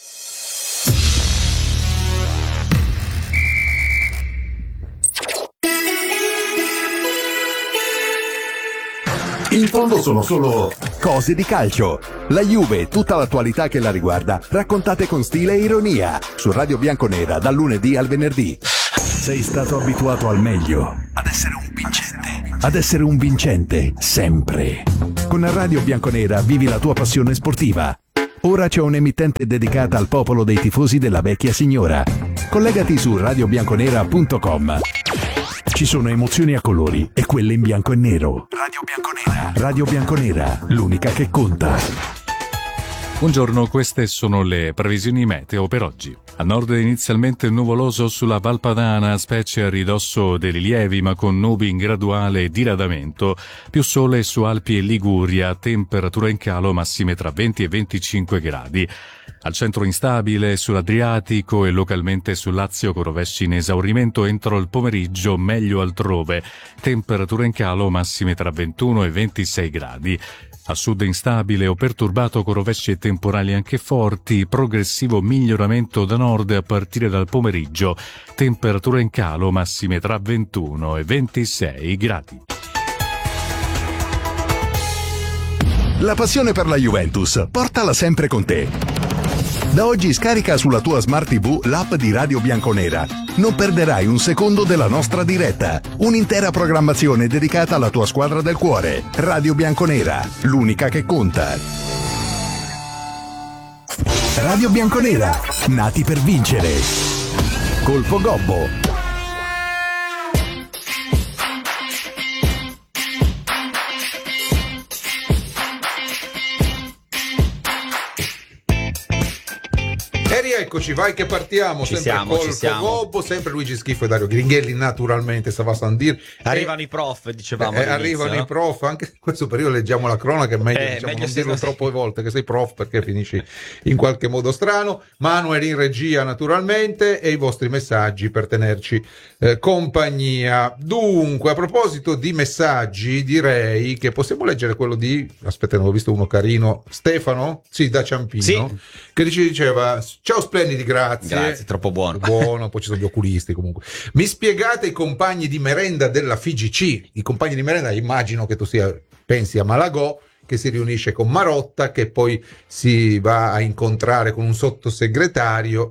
In fondo sono solo cose di calcio. La Juve e tutta l'attualità che la riguarda, raccontate con stile e ironia, su Radio Bianconera dal lunedì al venerdì. Sei stato abituato al meglio, ad essere un vincente, sempre. Con Radio Bianconera vivi la tua passione sportiva. Ora c'è un'emittente dedicata al popolo dei tifosi della vecchia signora. Collegati su radiobianconera.com. Ci sono emozioni a colori e quelle in bianco e nero. Radio Bianconera. Radio Bianconera, l'unica che conta. Buongiorno, queste sono le previsioni meteo per oggi. A nord inizialmente nuvoloso sulla Val Padana, specie a ridosso dei rilievi, ma con nubi in graduale diradamento. Più sole su Alpi e Liguria, temperatura in calo, massime tra 20 e 25 gradi. Al centro instabile sull'Adriatico e localmente sul Lazio, con rovesci in esaurimento entro il pomeriggio, meglio altrove. Temperatura in calo, massime tra 21 e 26 gradi. A sud instabile o perturbato con rovesci e temporali anche forti, progressivo miglioramento da nord a partire dal pomeriggio. Temperatura in calo, massime tra 21 e 26 gradi. La passione per la Juventus, portala sempre con te. Da oggi scarica sulla tua Smart TV l'app di Radio Bianconera. Non perderai un secondo della nostra diretta. Un'intera programmazione dedicata alla tua squadra del cuore. Radio Bianconera, l'unica che conta. Radio Bianconera, nati per vincere. Colpo Gobbo. Eccoci, vai che partiamo, sempre Colpo Gobbo, sempre Luigi Schifo e Dario Gringhelli, naturalmente, Sava Sandir. Arrivano i prof, dicevamo arrivano i prof, anche in questo periodo leggiamo la cronaca, è meglio, non dirlo troppe volte che sei prof, perché finisci in qualche modo strano. Manuel in regia, naturalmente, e i vostri messaggi per tenerci compagnia. Dunque, a proposito di messaggi, direi che possiamo leggere quello di, aspetta, ne ho visto uno carino, Stefano? Sì, da Ciampino, sì, che diceva: ciao splendidi, grazie, troppo buono, poi ci sono gli oculisti. Comunque, mi spiegate i compagni di merenda della FIGC? I compagni di merenda, immagino che tu pensi a Malagò, che si riunisce con Marotta, che poi si va a incontrare con un sottosegretario.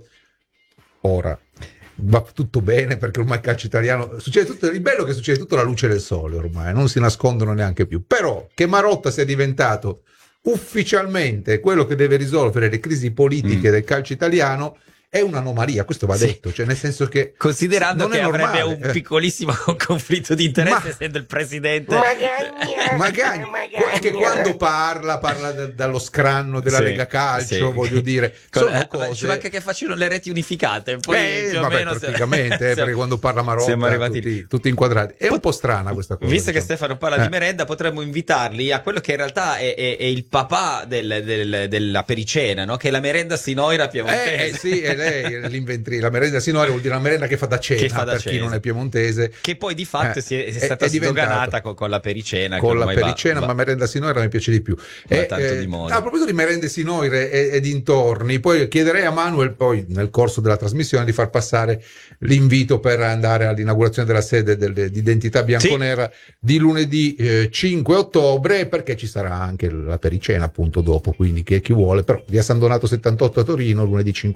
Ora va tutto bene, perché ormai il calcio italiano succede tutto, il bello è che succede tutto alla luce del sole, ormai non si nascondono neanche più. Però che Marotta sia diventato ufficialmente quello che deve risolvere le crisi politiche del calcio italiano è un'anomalia, questo va detto, cioè nel senso che, considerando che avrebbe un piccolissimo conflitto di interesse essendo il presidente, magari che quando parla dallo scranno della Lega Calcio, voglio dire, sono cose, ci manca che facciano le reti unificate, poi praticamente perché quando parla Marotta siamo arrivati tutti inquadrati. È un po' strana questa cosa, visto che Stefano parla di merenda, potremmo invitarli a quello che in realtà è il papà della pericena, no? Che è la merenda sinoira piemontese. Sì, è lei l'inventrice. La merenda sinoira vuol dire la merenda che fa da cena, per chi non è piemontese, che poi di fatto è stata sdoganata con la pericena, con la pericena, ma merenda sinoira mi piace di più. Tanto di moda. A proposito di merende sinoire e dintorni, poi chiederei a Manuel, poi nel corso della trasmissione, di far passare l'invito per andare all'inaugurazione della sede di Identità Bianconera di lunedì 5 ottobre, perché ci sarà anche la pericena appunto dopo, quindi chi vuole. Però via San Donato 78 a Torino, lunedì 5 ottobre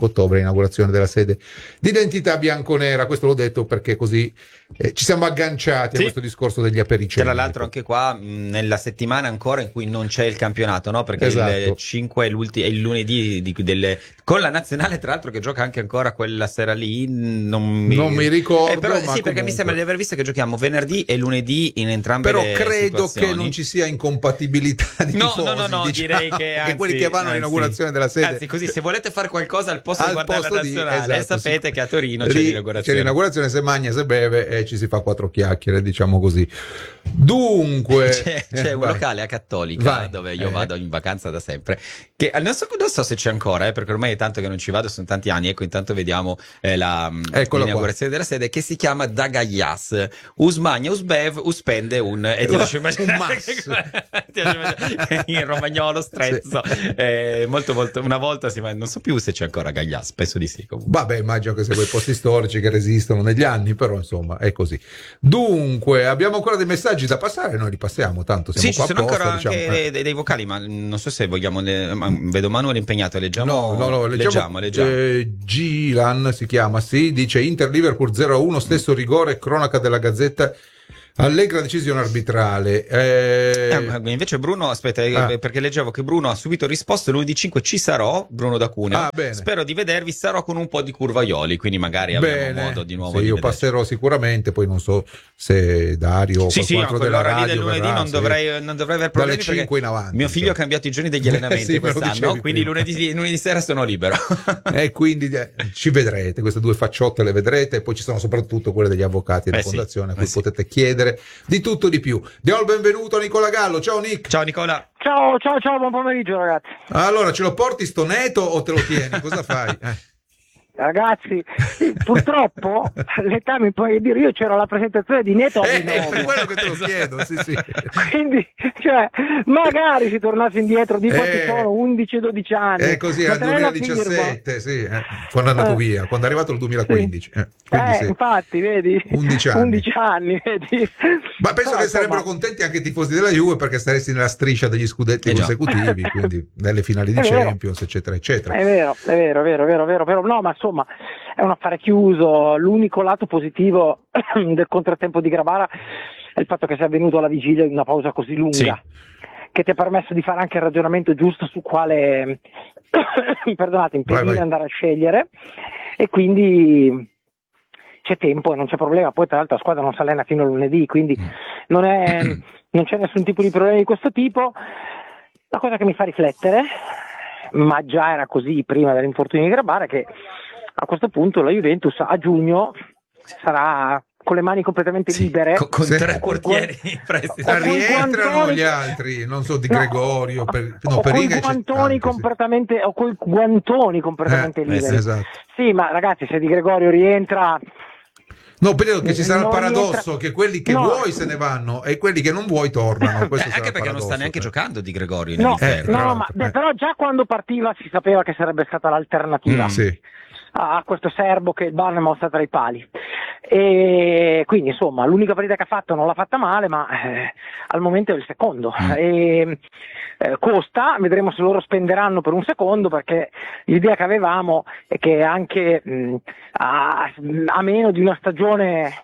l'inaugurazione della sede d'identità bianconera. Questo l'ho detto perché così ci siamo agganciati a questo discorso degli apericeni. Tra l'altro anche qua nella settimana ancora in cui non c'è il campionato, no? Perché il 5 è il lunedì con la nazionale, tra l'altro, che gioca anche ancora quella sera lì, non mi ricordo, però, ma sì, comunque, perché mi sembra di aver visto che giochiamo venerdì e lunedì in entrambe però le credo situazioni. che non ci sia incompatibilità di tifosi, no, diciamo, direi che anzi, quelli che vanno all'inaugurazione della sede, anzi, così se volete fare qualcosa al posto di guardare la nazionale, esatto, sapete che a Torino c'è l'inaugurazione, se magna, se beve e ci si fa 4 chiacchiere, diciamo così. Dunque c'è un locale a Cattolica dove io vado in vacanza da sempre, che non so se c'è ancora, perché ormai è tanto che non ci vado, sono tanti anni. Ecco, intanto vediamo l'inaugurazione della sede, che si chiama Dagayas Usmagna Usbev Uspende un e ti lascio immaginare in romagnolo strezzo, molto una volta non so più se c'è ancora Gaias, penso di sì comunque. Vabbè, immagino che sia quei posti storici che resistono negli anni, però insomma è così. Dunque abbiamo ancora dei messaggi da passare, noi li passiamo, tanto siamo qua ci sono apposta, ancora diciamo, anche dei vocali, ma non so se vogliamo, vedo Manuel impegnato, leggiamo. Leggiamo. Gilan si chiama, dice Inter Liverpool 0-1, stesso rigore, cronaca della Gazzetta, allegra decisione arbitrale. Invece Bruno, aspetta, perché leggevo che Bruno ha subito risposto: lunedì 5 ci sarò, Bruno da Cuneo. Spero di vedervi, sarò con un po' di curvaioli, quindi magari avremo modo di nuovo di io vederci. Passerò sicuramente, poi non so se Dario o qualcun altro della radio del lunedì verrà, non dovrei aver problemi, dalle 5 in avanti. Mio figlio ha cambiato i giorni degli allenamenti quest'anno, quindi lunedì sera sono libero. E quindi ci vedrete, queste 2 facciotte le vedrete, e poi ci sono soprattutto quelle degli avvocati della fondazione a cui potete chiedere di tutto e di più. Diamo il benvenuto a Nicola Gallo. Ciao Nick. Ciao Nicola. Ciao, buon pomeriggio ragazzi. Allora, ce lo porti sto neto o te lo tieni? Cosa fai? Ragazzi, purtroppo l'età mi puoi dire, io c'ero alla presentazione di Neto per quello che te lo chiedo, sì. Quindi, magari si tornasse indietro di quanti sono 11-12 anni. È così, al 2017, quando è andato via, quando è arrivato il 2015. Infatti, vedi? 11 anni, vedi? Ma penso che sarebbero contenti anche i tifosi della Juve, perché saresti nella striscia degli scudetti consecutivi, quindi nelle finali di Champions, eccetera, eccetera. È vero. No, ma insomma è un affare chiuso. L'unico lato positivo del contrattempo di Grabara è il fatto che sia avvenuto alla vigilia di una pausa così lunga, che ti ha permesso di fare anche il ragionamento giusto su quale impedire andare a scegliere, e quindi c'è tempo e non c'è problema. Poi tra l'altro la squadra non si allena fino a lunedì, quindi non c'è nessun tipo di problema di questo tipo. La cosa che mi fa riflettere, ma già era così prima dell'infortunio di Grabara, che a questo punto la Juventus a giugno sarà con le mani completamente libere, con 3 portieri in prestito. Rientrano gli altri, non so, Di Gregorio, con i guantoni completamente liberi. Esatto. Sì, ma ragazzi, se Di Gregorio rientra, no, credo che ci sarà il paradosso che quelli che vuoi se ne vanno e quelli che non vuoi tornano. Anche perché non sta neanche giocando Di Gregorio in però già quando partiva si sapeva che sarebbe stata l'alternativa a questo serbo che il Barnum sta tra i pali, e quindi insomma l'unica partita che ha fatto non l'ha fatta male, ma al momento è il secondo. Costa, vedremo se loro spenderanno per un secondo, perché l'idea che avevamo è che anche a meno di una stagione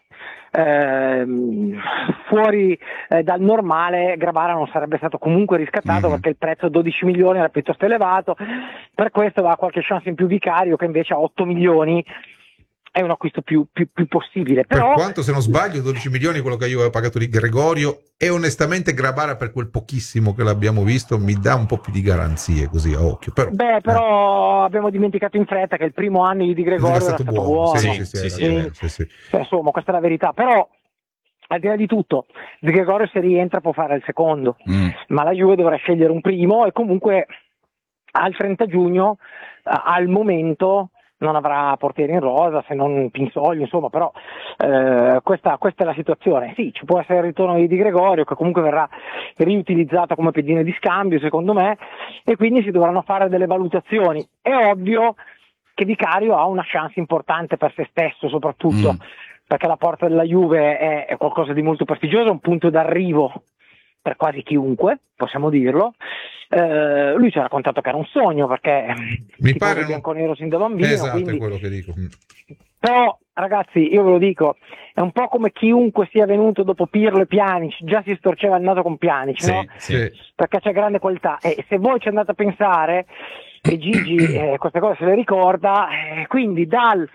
fuori dal normale, Grabara non sarebbe stato comunque riscattato, perché il prezzo 12 milioni era piuttosto elevato. Per questo aveva qualche chance in più Vicario, che invece a 8 milioni è un acquisto più possibile. Però, per quanto, se non sbaglio, 12 milioni quello che io avevo pagato di Gregorio, e onestamente Grabara, per quel pochissimo che l'abbiamo visto, mi dà un po' più di garanzie così a occhio. Però abbiamo dimenticato in fretta che il primo anno di Gregorio era stato buono. Sì. Insomma, questa è la verità. Però al di là di tutto, Di Gregorio se rientra può fare il secondo, ma la Juve dovrà scegliere un primo, e comunque al 30 giugno al momento non avrà portiere in rosa, se non Pinsoglio, insomma, però questa è la situazione. Sì, ci può essere il ritorno di Gregorio, che comunque verrà riutilizzato come pedine di scambio, secondo me, e quindi si dovranno fare delle valutazioni. È ovvio che Vicario ha una chance importante per se stesso, soprattutto perché la porta della Juve è qualcosa di molto prestigioso, un punto d'arrivo per quasi chiunque, possiamo dirlo, lui ci ha raccontato che era un sogno, perché mi pare bianconero sin da bambino. Esatto, quindi... è quello che dico. Però ragazzi, io ve lo dico, è un po' come chiunque sia venuto dopo Pirlo e Pjanic, già si storceva il naso con Pjanic, no? Sì. Perché c'è grande qualità, e se voi ci andate a pensare, e Gigi queste cose se le ricorda, quindi dal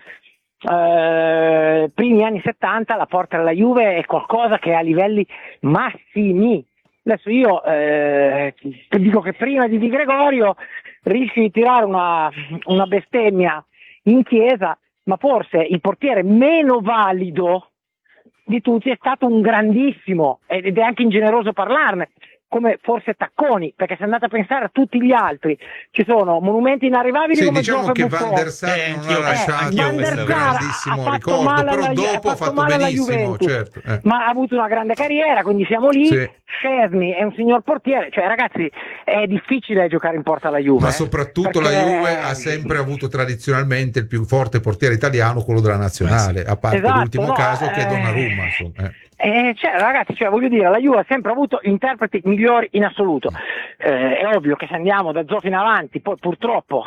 primi anni 70 la porta della Juve è qualcosa che è a livelli massimi. Adesso io dico che prima di Di Gregorio rischi di tirare una bestemmia in chiesa, ma forse il portiere meno valido di tutti è stato un grandissimo, ed è anche ingeneroso parlarne, come forse Tacconi, perché se andate a pensare a tutti gli altri ci sono monumenti inarrivabili come diciamo che Buffon. Van der Sar non ha lasciato un grandissimo ricordo, però dopo ha fatto benissimo, certo. Ma ha avuto una grande carriera, quindi siamo lì. Szczęsny è un signor portiere, cioè ragazzi è difficile giocare in porta alla Juve, ma soprattutto la Juve ha sempre avuto tradizionalmente il più forte portiere italiano, quello della nazionale, a parte l'ultimo caso che è Donnarumma, insomma. Cioè, ragazzi, voglio dire, la Juve ha sempre avuto interpreti migliori in assoluto. È ovvio che se andiamo da Zoff in avanti, poi purtroppo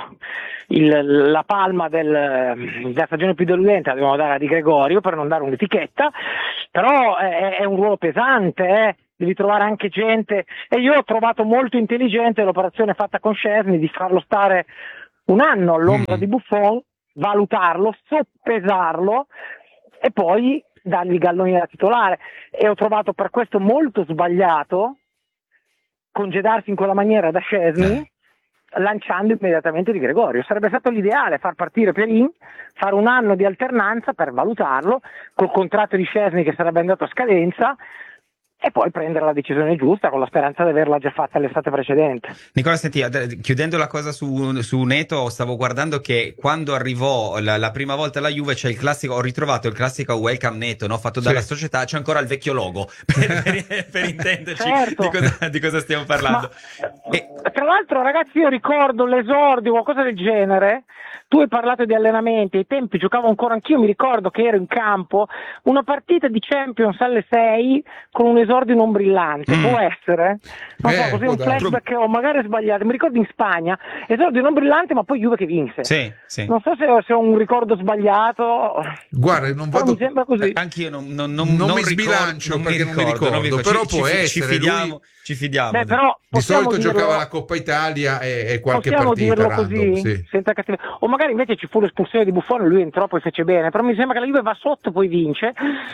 la palma della stagione più deludente la dobbiamo dare a Di Gregorio, per non dare un'etichetta, però è un ruolo pesante, devi trovare anche gente, e io ho trovato molto intelligente l'operazione fatta con Szczęsny di farlo stare un anno all'ombra di Buffon, valutarlo, soppesarlo e poi dargli i galloni da titolare, e ho trovato per questo molto sbagliato congedarsi in quella maniera da Szczęsny lanciando immediatamente Di Gregorio. Sarebbe stato l'ideale far partire Perin, fare un anno di alternanza per valutarlo col contratto di Szczęsny che sarebbe andato a scadenza, e poi prendere la decisione giusta con la speranza di averla già fatta l'estate precedente. Nicola, senti, chiudendo la cosa su Neto, stavo guardando che quando arrivò la prima volta alla Juve c'è il classico, ho ritrovato il classico Welcome Neto, no? Fatto dalla società, c'è ancora il vecchio logo per intenderci di cosa stiamo parlando. Tra l'altro ragazzi, io ricordo l'esordio, qualcosa del genere. Tu hai parlato di allenamenti, ai tempi giocavo ancora anch'io, mi ricordo che ero in campo, una partita di Champions alle 6 con un esordio non brillante, può essere? Non so, così un flashback che ho magari sbagliato, mi ricordo in Spagna, esordio non brillante ma poi Juve che vinse. Sì. Non so se ho un ricordo sbagliato. Guarda, non vado... mi sembra così. Anch'io non mi sbilancio perché non mi ricordo, però può essere. Ci fidiamo. Beh, però di solito giocava la Coppa Italia e qualche partita dirlo random, così, senza cattiveria. O magari invece ci fu l'espulsione di Buffon e lui entrò poi fece bene, però mi sembra che la Juve va sotto poi vince,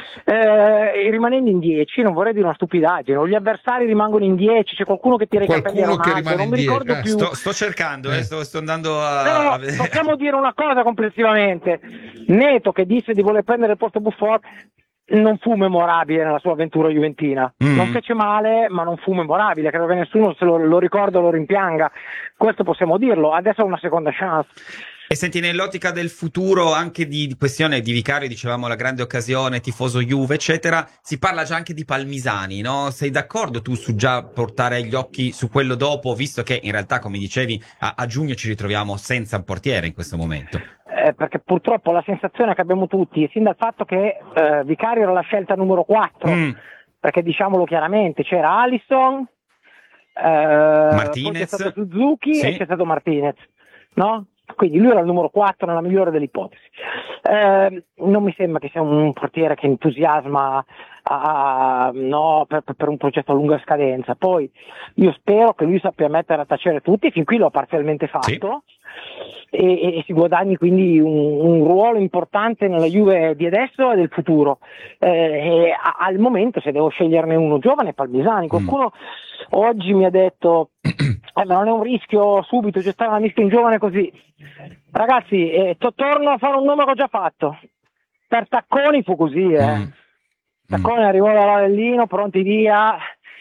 rimanendo in 10, non vorrei dire una stupidaggine, o gli avversari rimangono in 10, c'è qualcuno che tira i capelli a Ronaldo, non mi ricordo più. Sto cercando, sto andando a vedere. Possiamo dire una cosa complessivamente: Neto, che disse di voler prendere il posto Buffon, non fu memorabile nella sua avventura juventina, non fece male ma non fu memorabile, credo che nessuno se lo ricorda o lo rimpianga, questo possiamo dirlo. Adesso ha una seconda chance. E senti, nell'ottica del futuro, anche di questione di Vicario, dicevamo la grande occasione, tifoso Juve eccetera, si parla già anche di Palmisani, no? Sei d'accordo tu su già portare gli occhi su quello dopo, visto che in realtà, come dicevi, a giugno ci ritroviamo senza un portiere in questo momento? Perché purtroppo la sensazione che abbiamo tutti, sin dal fatto che Vicario era la scelta numero 4, perché diciamolo chiaramente, c'era Alisson, Martinez, poi c'è stato Suzuki e c'è stato Martinez, no? Quindi lui era il numero 4 nella migliore delle ipotesi. Non mi sembra che sia un portiere che entusiasma per un progetto a lunga scadenza. Poi io spero che lui sappia mettere a tacere tutti, fin qui l'ho parzialmente fatto, e si guadagni quindi un ruolo importante nella Juve di adesso e del futuro. Al momento, se devo sceglierne uno giovane, Palmisani. Qualcuno oggi mi ha detto ma non è un rischio subito gettare una mischia in giovane così. Ragazzi, torno a fare un nome che ho già fatto. Per Tacconi fu così, Tacconi arrivò da Lavellino, pronti via.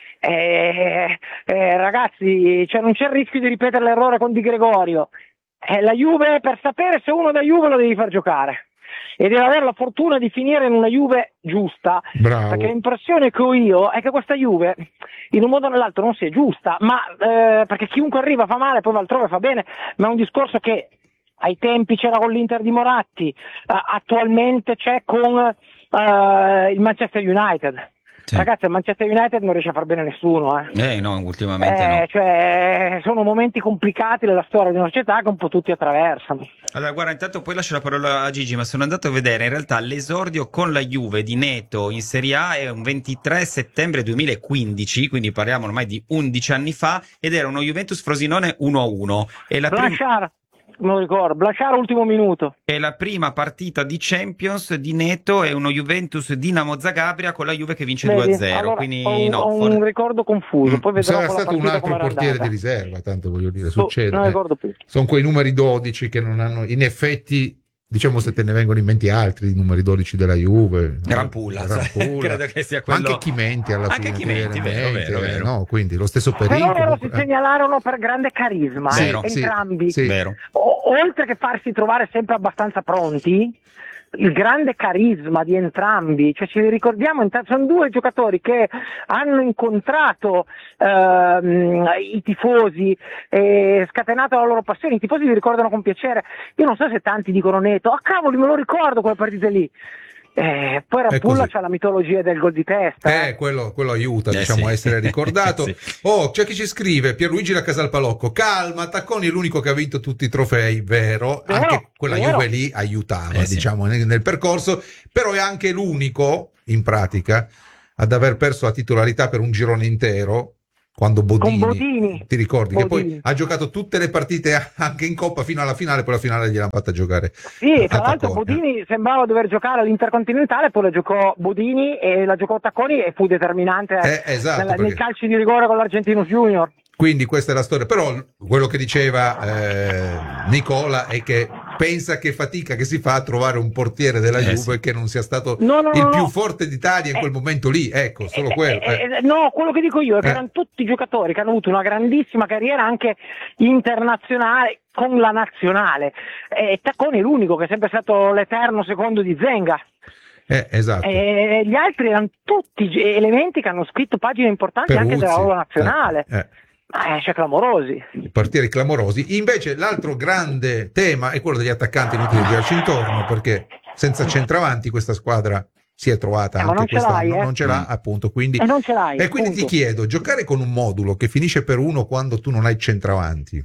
Ragazzi, non c'è il rischio di ripetere l'errore con Di Gregorio. La Juve, per sapere se uno da Juve lo devi far giocare e deve avere la fortuna di finire in una Juve giusta. Bravo. Perché l'impressione che ho io è che questa Juve in un modo o nell'altro non sia giusta, ma perché chiunque arriva fa male, poi va altrove fa bene, ma è un discorso che ai tempi c'era con l'Inter di Moratti, attualmente c'è con il Manchester United. Ragazzi, il Manchester United non riesce a far bene nessuno. No, ultimamente no. Cioè, sono momenti complicati della storia di una società che un po' tutti attraversano. Allora, guarda, intanto poi lascio la parola a Gigi, ma sono andato a vedere, in realtà l'esordio con la Juve di Neto in Serie A è un 23 settembre 2015, quindi parliamo ormai di 11 anni fa, ed era uno Juventus Frosinone 1-1. E la non ricordo, Blanchard ultimo minuto. È la prima partita di Champions di Neto, è uno Juventus Dinamo Zagabria con la Juve che vince 2-0. Allora, quindi ho un ricordo confuso. Poi vedrò sarà stato un altro portiere di riserva, tanto voglio dire, succede. Non ricordo più. Sono quei numeri 12 che non hanno, in effetti, diciamo, se te ne vengono in mente altri, i numeri 12 della Juve. Rampulla. Credo che sia quello. Ma anche Chimenti alla fine. Anche Chimenti, vero. No, quindi lo stesso periodo. Però si segnalarono per grande carisma, entrambi. Sì. Vero. Oltre che farsi trovare sempre abbastanza pronti, il grande carisma di entrambi, cioè ci ricordiamo, sono due giocatori che hanno incontrato i tifosi e scatenato la loro passione. I tifosi li ricordano con piacere. Io non so se tanti dicono Neto, cavoli, me lo ricordo quelle partite lì. Poi Rampulla c'ha la mitologia del gol di testa. Quello aiuta, diciamo, a essere ricordato. C'è chi ci scrive, Pierluigi da Casalpalocco, calma, Tacconi è l'unico che ha vinto tutti i trofei, vero? Anche quella Juve lì aiutava, diciamo, nel percorso, però è anche l'unico, in pratica, ad aver perso la titolarità per un girone intero, quando Bodini, ti ricordi, che poi ha giocato tutte le partite anche in Coppa fino alla finale, poi la finale gliel'hanno fatta giocare. Sì, tra l'altro Bodini sembrava dover giocare all'Intercontinentale, poi la giocò Bodini e la giocò Tacconi e fu determinante nel calcio di rigore con l'Argentinos Junior. Quindi questa è la storia, però quello che diceva Nicola è che pensa che fatica che si fa a trovare un portiere della Juve che non sia stato il più forte d'Italia in quel momento lì, ecco, solo quello. No, quello che dico io è che erano tutti giocatori che hanno avuto una grandissima carriera anche internazionale con la nazionale. Tacconi è l'unico che è sempre stato l'eterno secondo di Zenga. Esatto. Gli altri erano tutti elementi che hanno scritto pagine importanti Peruzzi, anche della loro nazionale. Cioè clamorosi. Portieri clamorosi. Invece l'altro grande tema è quello degli attaccanti, inutile girarci intorno, perché senza centravanti questa squadra si è trovata anche quest'anno, non ce l'ha appunto, quindi non ce l'hai, e quindi ti chiedo, giocare con un modulo che finisce per uno quando tu non hai centravanti,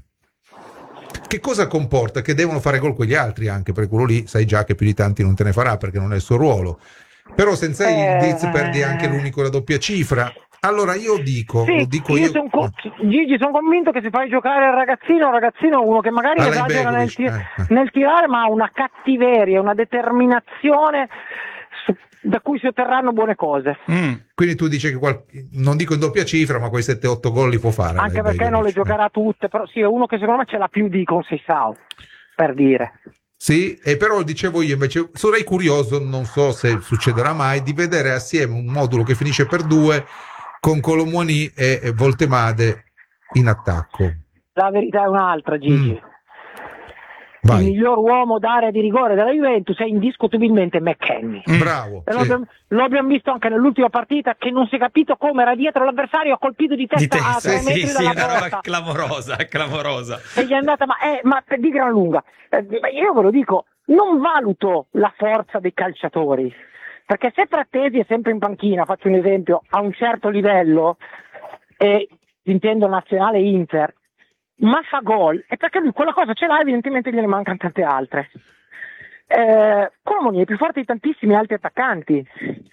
che cosa comporta? Che devono fare gol quegli altri, anche perché quello lì sai già che più di tanti non te ne farà perché non è il suo ruolo, però senza il Diz perdi anche l'unico la doppia cifra. Allora io dico, Gigi, sono convinto che se fai giocare il ragazzino è uno che magari esagera nel tirare, ma ha una cattiveria, una determinazione da cui si otterranno buone cose. Quindi tu dici che non dico in doppia cifra, ma quei 7-8 gol li può fare. Anche perché non le giocherà tutte, però sì, è uno che secondo me ce l'ha più di Conceição, per dire. Sì, e però dicevo io invece sarei curioso, non so se succederà mai, di vedere assieme un modulo che finisce per 2 con Colomoni e Voltemade in attacco. La verità è un'altra, Gigi. Il miglior uomo d'area di rigore della Juventus è indiscutibilmente McKennie. Bravo. Lo abbiamo visto anche nell'ultima partita, che non si è capito come era dietro l'avversario, ha colpito di testa a 3 metri dalla porta. Una roba clamorosa. E gli è andata, ma di gran lunga. Io ve lo dico, non valuto la forza dei calciatori, perché se Frattesi è sempre in panchina, faccio un esempio, a un certo livello, e intendo nazionale Inter, ma fa gol, è perché lui quella cosa ce l'ha, evidentemente gliene mancano tante altre. Colomoni è più forte di tantissimi altri attaccanti.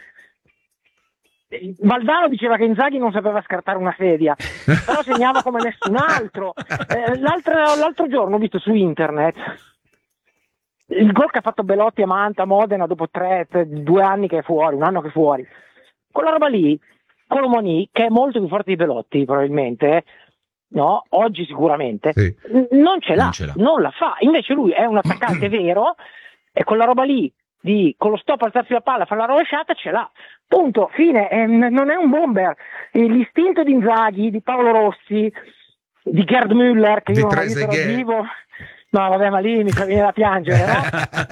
Valdano diceva che Inzaghi non sapeva scartare una sedia, però segnava come nessun altro. L'altro giorno ho visto su internet il gol che ha fatto Belotti a Manta, Modena, dopo 2 anni che è fuori, 1 anno che è fuori. Quella roba lì, Colomoni, che è molto più forte di Belotti probabilmente, no, oggi sicuramente, non ce l'ha, non la fa. Invece lui è un attaccante vero, e quella roba lì con lo stop alzarsi la palla, fare la rovesciata, ce l'ha. Punto, fine. Non è un bomber. L'istinto di Inzaghi, di Paolo Rossi, di Gerd Müller, che io non ho visto dal vivo. No, vabbè, ma lì mi viene da piangere, no?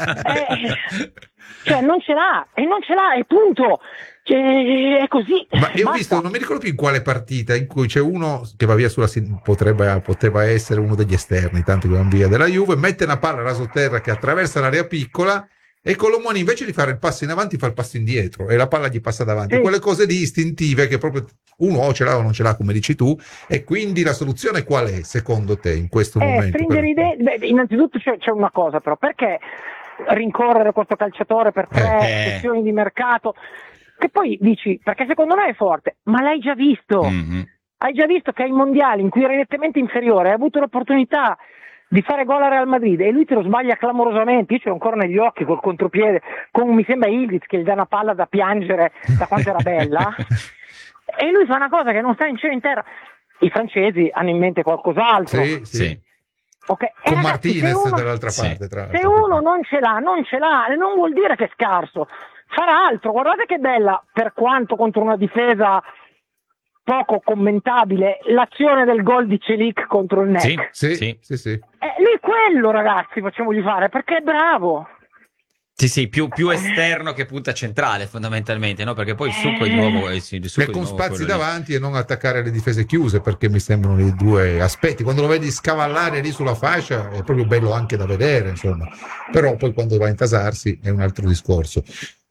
Cioè non ce l'ha, e punto. È così. Ma io ho visto, non mi ricordo più in quale partita, in cui c'è uno che va via sulla poteva essere uno degli esterni, tanto che va via della Juve, mette una palla rasoterra che attraversa l'area piccola E Colomoni invece di fare il passo in avanti fa il passo indietro e la palla gli passa davanti. Quelle cose lì istintive che proprio uno o ce l'ha o non ce l'ha, come dici tu. E quindi la soluzione qual è secondo te in questo momento? Stringere idee. Innanzitutto c'è una cosa però, perché rincorrere questo calciatore per 3 sessioni di mercato? Che poi dici, perché secondo me è forte, ma l'hai già visto. Hai già visto che ai mondiali in cui eri nettamente inferiore hai avuto l'opportunità di fare gol a Real Madrid e lui te lo sbaglia clamorosamente. Io ce l'ho ancora negli occhi col contropiede, come mi sembra Ildiz che gli dà una palla da piangere da quanto era bella e lui fa una cosa che non sta in cielo in terra. I francesi hanno in mente qualcos'altro. Sì. Okay. Con Ragazzi, Martinez dall'altra parte. Se uno non ce l'ha, non vuol dire che è scarso, farà altro. Guardate che bella, per quanto contro una difesa poco commentabile, l'azione del gol di Celik contro il NEC. Sì. Lui quello, ragazzi, facciamogli fare, perché è bravo. Sì, più esterno che punta centrale, fondamentalmente, no? Perché poi il succo è di nuovo... con spazi davanti e non attaccare le difese chiuse, perché mi sembrano i due aspetti. Quando lo vedi scavallare lì sulla fascia è proprio bello anche da vedere, insomma. Però poi quando va a intasarsi è un altro discorso.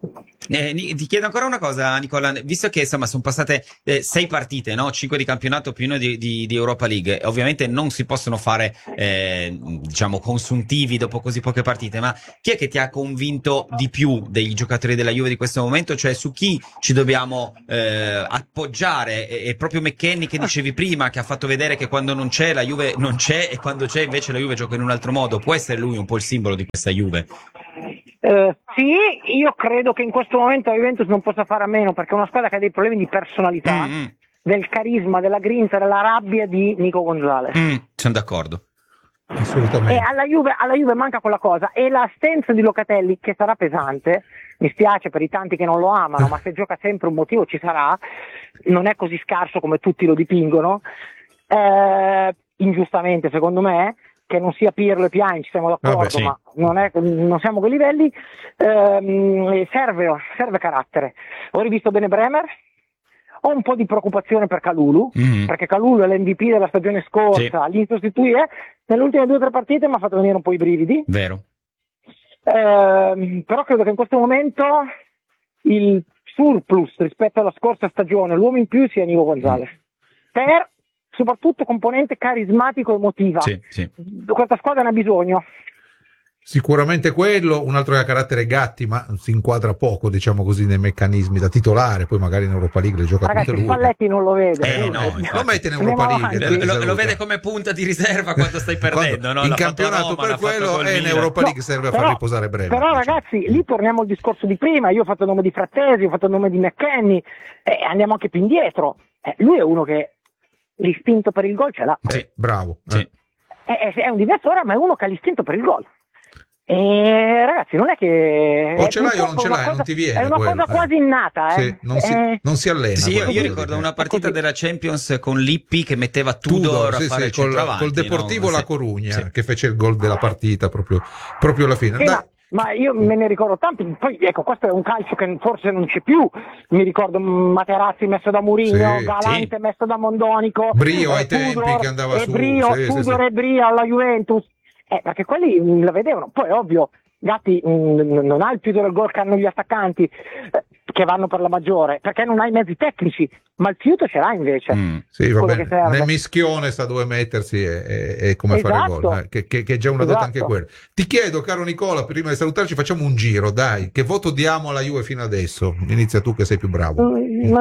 Ti chiedo ancora una cosa, Nicola, visto che insomma sono passate 6 partite, no? 5 di campionato più 1 di Europa League, ovviamente non si possono fare diciamo consuntivi dopo così poche partite, ma chi è che ti ha convinto di più dei giocatori della Juve di questo momento? Cioè su chi ci dobbiamo appoggiare? E proprio McKennie che dicevi prima, che ha fatto vedere che quando non c'è la Juve non c'è e quando c'è invece la Juve gioca in un altro modo, può essere lui un po' il simbolo di questa Juve? Sì, io credo che in questo momento la Juventus non possa fare a meno, perché è una squadra che ha dei problemi di personalità, del carisma, della grinta, della rabbia di Nico Gonzalez. Sono d'accordo. Assolutamente. E alla Juve manca quella cosa, e l'assenza di Locatelli, che sarà pesante, mi spiace per i tanti che non lo amano, ma se gioca sempre un motivo ci sarà, non è così scarso come tutti lo dipingono, ingiustamente secondo me. Che non sia Pirlo e Pjanic, siamo d'accordo, ma non siamo a quei livelli. Serve carattere. Ho rivisto bene Bremer, ho un po' di preoccupazione per Kalulu, perché Kalulu è l'MVP della stagione scorsa, gli insostituibili, nelle ultime 2 o 3 partite mi ha fatto venire un po' i brividi. Vero. Però credo che in questo momento il surplus rispetto alla scorsa stagione, l'uomo in più sia Nico Gonzalez. Per soprattutto componente carismatico emotiva. Questa squadra ne ha bisogno. Sicuramente quello, un altro che ha carattere Gatti, ma si inquadra poco, diciamo così, nei meccanismi da titolare, poi magari in Europa League le gioca tutte lui. Spalletti non lo vede. Lo mette in Europa League. Lo vede come punta di riserva quando stai perdendo. No? In campionato per quello e in Europa League serve a far riposare breve. Però ragazzi, lì torniamo al discorso di prima, io ho fatto il nome di Frattesi, ho fatto il nome di McKennie, andiamo anche più indietro. Lui è uno che l'istinto per il gol ce l'ha. Bravo. È un difensore, ma è uno che ha l'istinto per il gol. E ragazzi, non è che o ce l'hai o non ce l'hai, non ti viene. È una cosa quasi innata. Non si allena. Sì, io ricordo una partita della Champions con Lippi che metteva Tudor a fare il centravanti. Col Deportivo La Corugna, che fece il gol della partita proprio alla fine. Ma io me ne ricordo tanti, poi ecco, questo è un calcio che forse non c'è più, mi ricordo Materazzi messo da Mourinho, Galante messo da Mondonico, Brio ai tempi che andava su, Tudor e Brio alla Juventus, perché quelli la vedevano, poi ovvio, Gatti non ha il più del gol che hanno gli attaccanti, che vanno per la maggiore, perché non hai mezzi tecnici, ma il fiuto ce l'ha invece. Nel mischione sa dove mettersi e come fare gol, che è già una dota anche quella. Ti chiedo, caro Nicola, prima di salutarci facciamo un giro, dai, che voto diamo alla Juve fino adesso? Inizia tu che sei più bravo.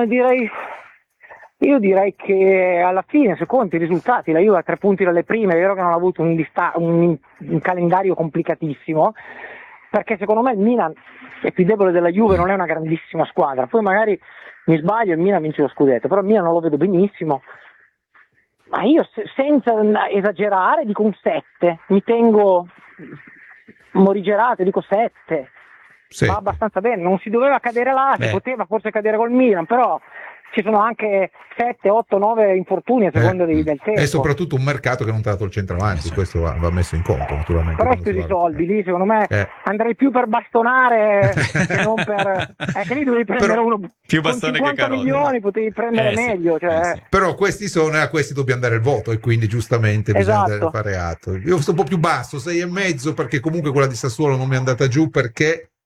Io direi che alla fine, se conti i risultati, la Juve ha 3 punti dalle prime, è vero che non ha avuto un calendario complicatissimo, perché secondo me il Milan è più debole della Juve, non è una grandissima squadra, poi magari mi sbaglio e il Milan vince lo scudetto, però il Milan non lo vedo benissimo, ma io senza esagerare dico un 7, mi tengo morigerato, dico 7, va abbastanza bene, non si doveva cadere là, si poteva forse cadere col Milan, però ci sono anche 7, 8, 9 infortuni a seconda del tempo. E soprattutto un mercato che non ti ha dato il centravanti, questo va messo in conto naturalmente. Però spesi i soldi lì, secondo me andrei più per bastonare che non per... che lì dovevi prendere uno più con bastone 50 che milioni, potevi prendere meglio. Però questi sono, a questi dobbiamo dare il voto e quindi giustamente bisogna fare atto. Io sto un po' più basso, 6,5, perché comunque quella di Sassuolo non mi è andata giù perché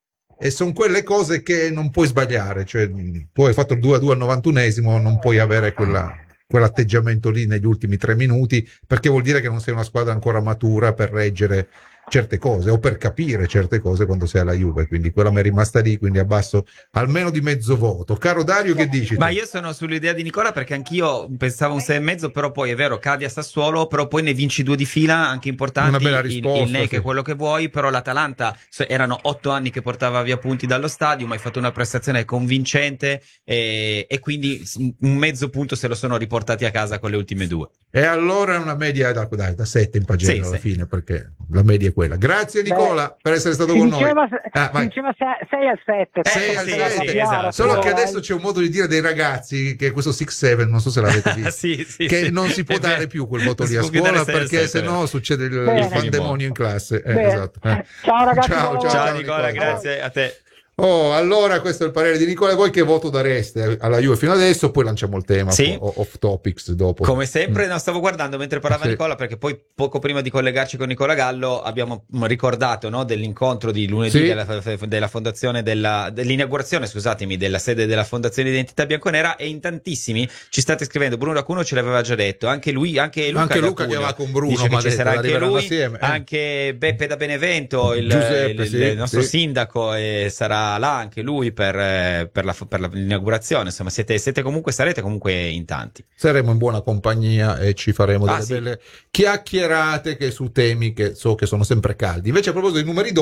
e sono quelle cose che non puoi sbagliare, cioè tu hai fatto il 2-2 al 91esimo, non puoi avere quell'atteggiamento lì negli ultimi 3 minuti, perché vuol dire che non sei una squadra ancora matura per reggere certe cose o per capire certe cose quando sei alla Juve, quindi quella mi è rimasta lì, quindi abbasso almeno di mezzo voto. Caro Dario, che dici? Ma io sono sull'idea di Nicola, perché anch'io pensavo un 6,5, però poi è vero, cadi a Sassuolo, però poi ne vinci 2 di fila anche importanti, una bella risposta, il NEC è quello che vuoi, però l'Atalanta erano 8 anni che portava via punti dallo stadio, ma hai fatto una prestazione convincente e quindi un mezzo punto se lo sono riportati a casa con le ultime 2. E allora è una media da 7 in pagina alla fine, perché la media è quella. Grazie Nicola per essere stato con noi. Diceva 6 al 7. 6 al 7, esatto. Solo che adesso c'è un modo di dire dei ragazzi, che è questo 6-7, non so se l'avete visto, che non si può dare più quel voto lì a scuola, perché sennò succede il pandemonio in classe. Esatto. Ciao ragazzi. Ciao Nicola, grazie a te. Allora questo è il parere di Nicola. Voi che voto dareste alla Juve fino adesso? Poi lanciamo il tema off topics dopo. Come sempre, stavo guardando mentre parlava Nicola, perché poi poco prima di collegarci con Nicola Gallo abbiamo ricordato, no, dell'incontro di lunedì della fondazione dell'inaugurazione, scusatemi, della sede della Fondazione Identità Bianconera, e in tantissimi ci state scrivendo. Bruno Racuno ce l'aveva già detto, anche Luca che va con Bruno, dice che ci sarà anche lui, assieme. Anche Beppe da Benevento, il nostro sindaco, sarà là anche lui per l'inaugurazione. Insomma, sarete comunque in tanti. Saremo in buona compagnia e ci faremo delle belle chiacchierate su temi che so che sono sempre caldi. Invece, a proposito dei numeri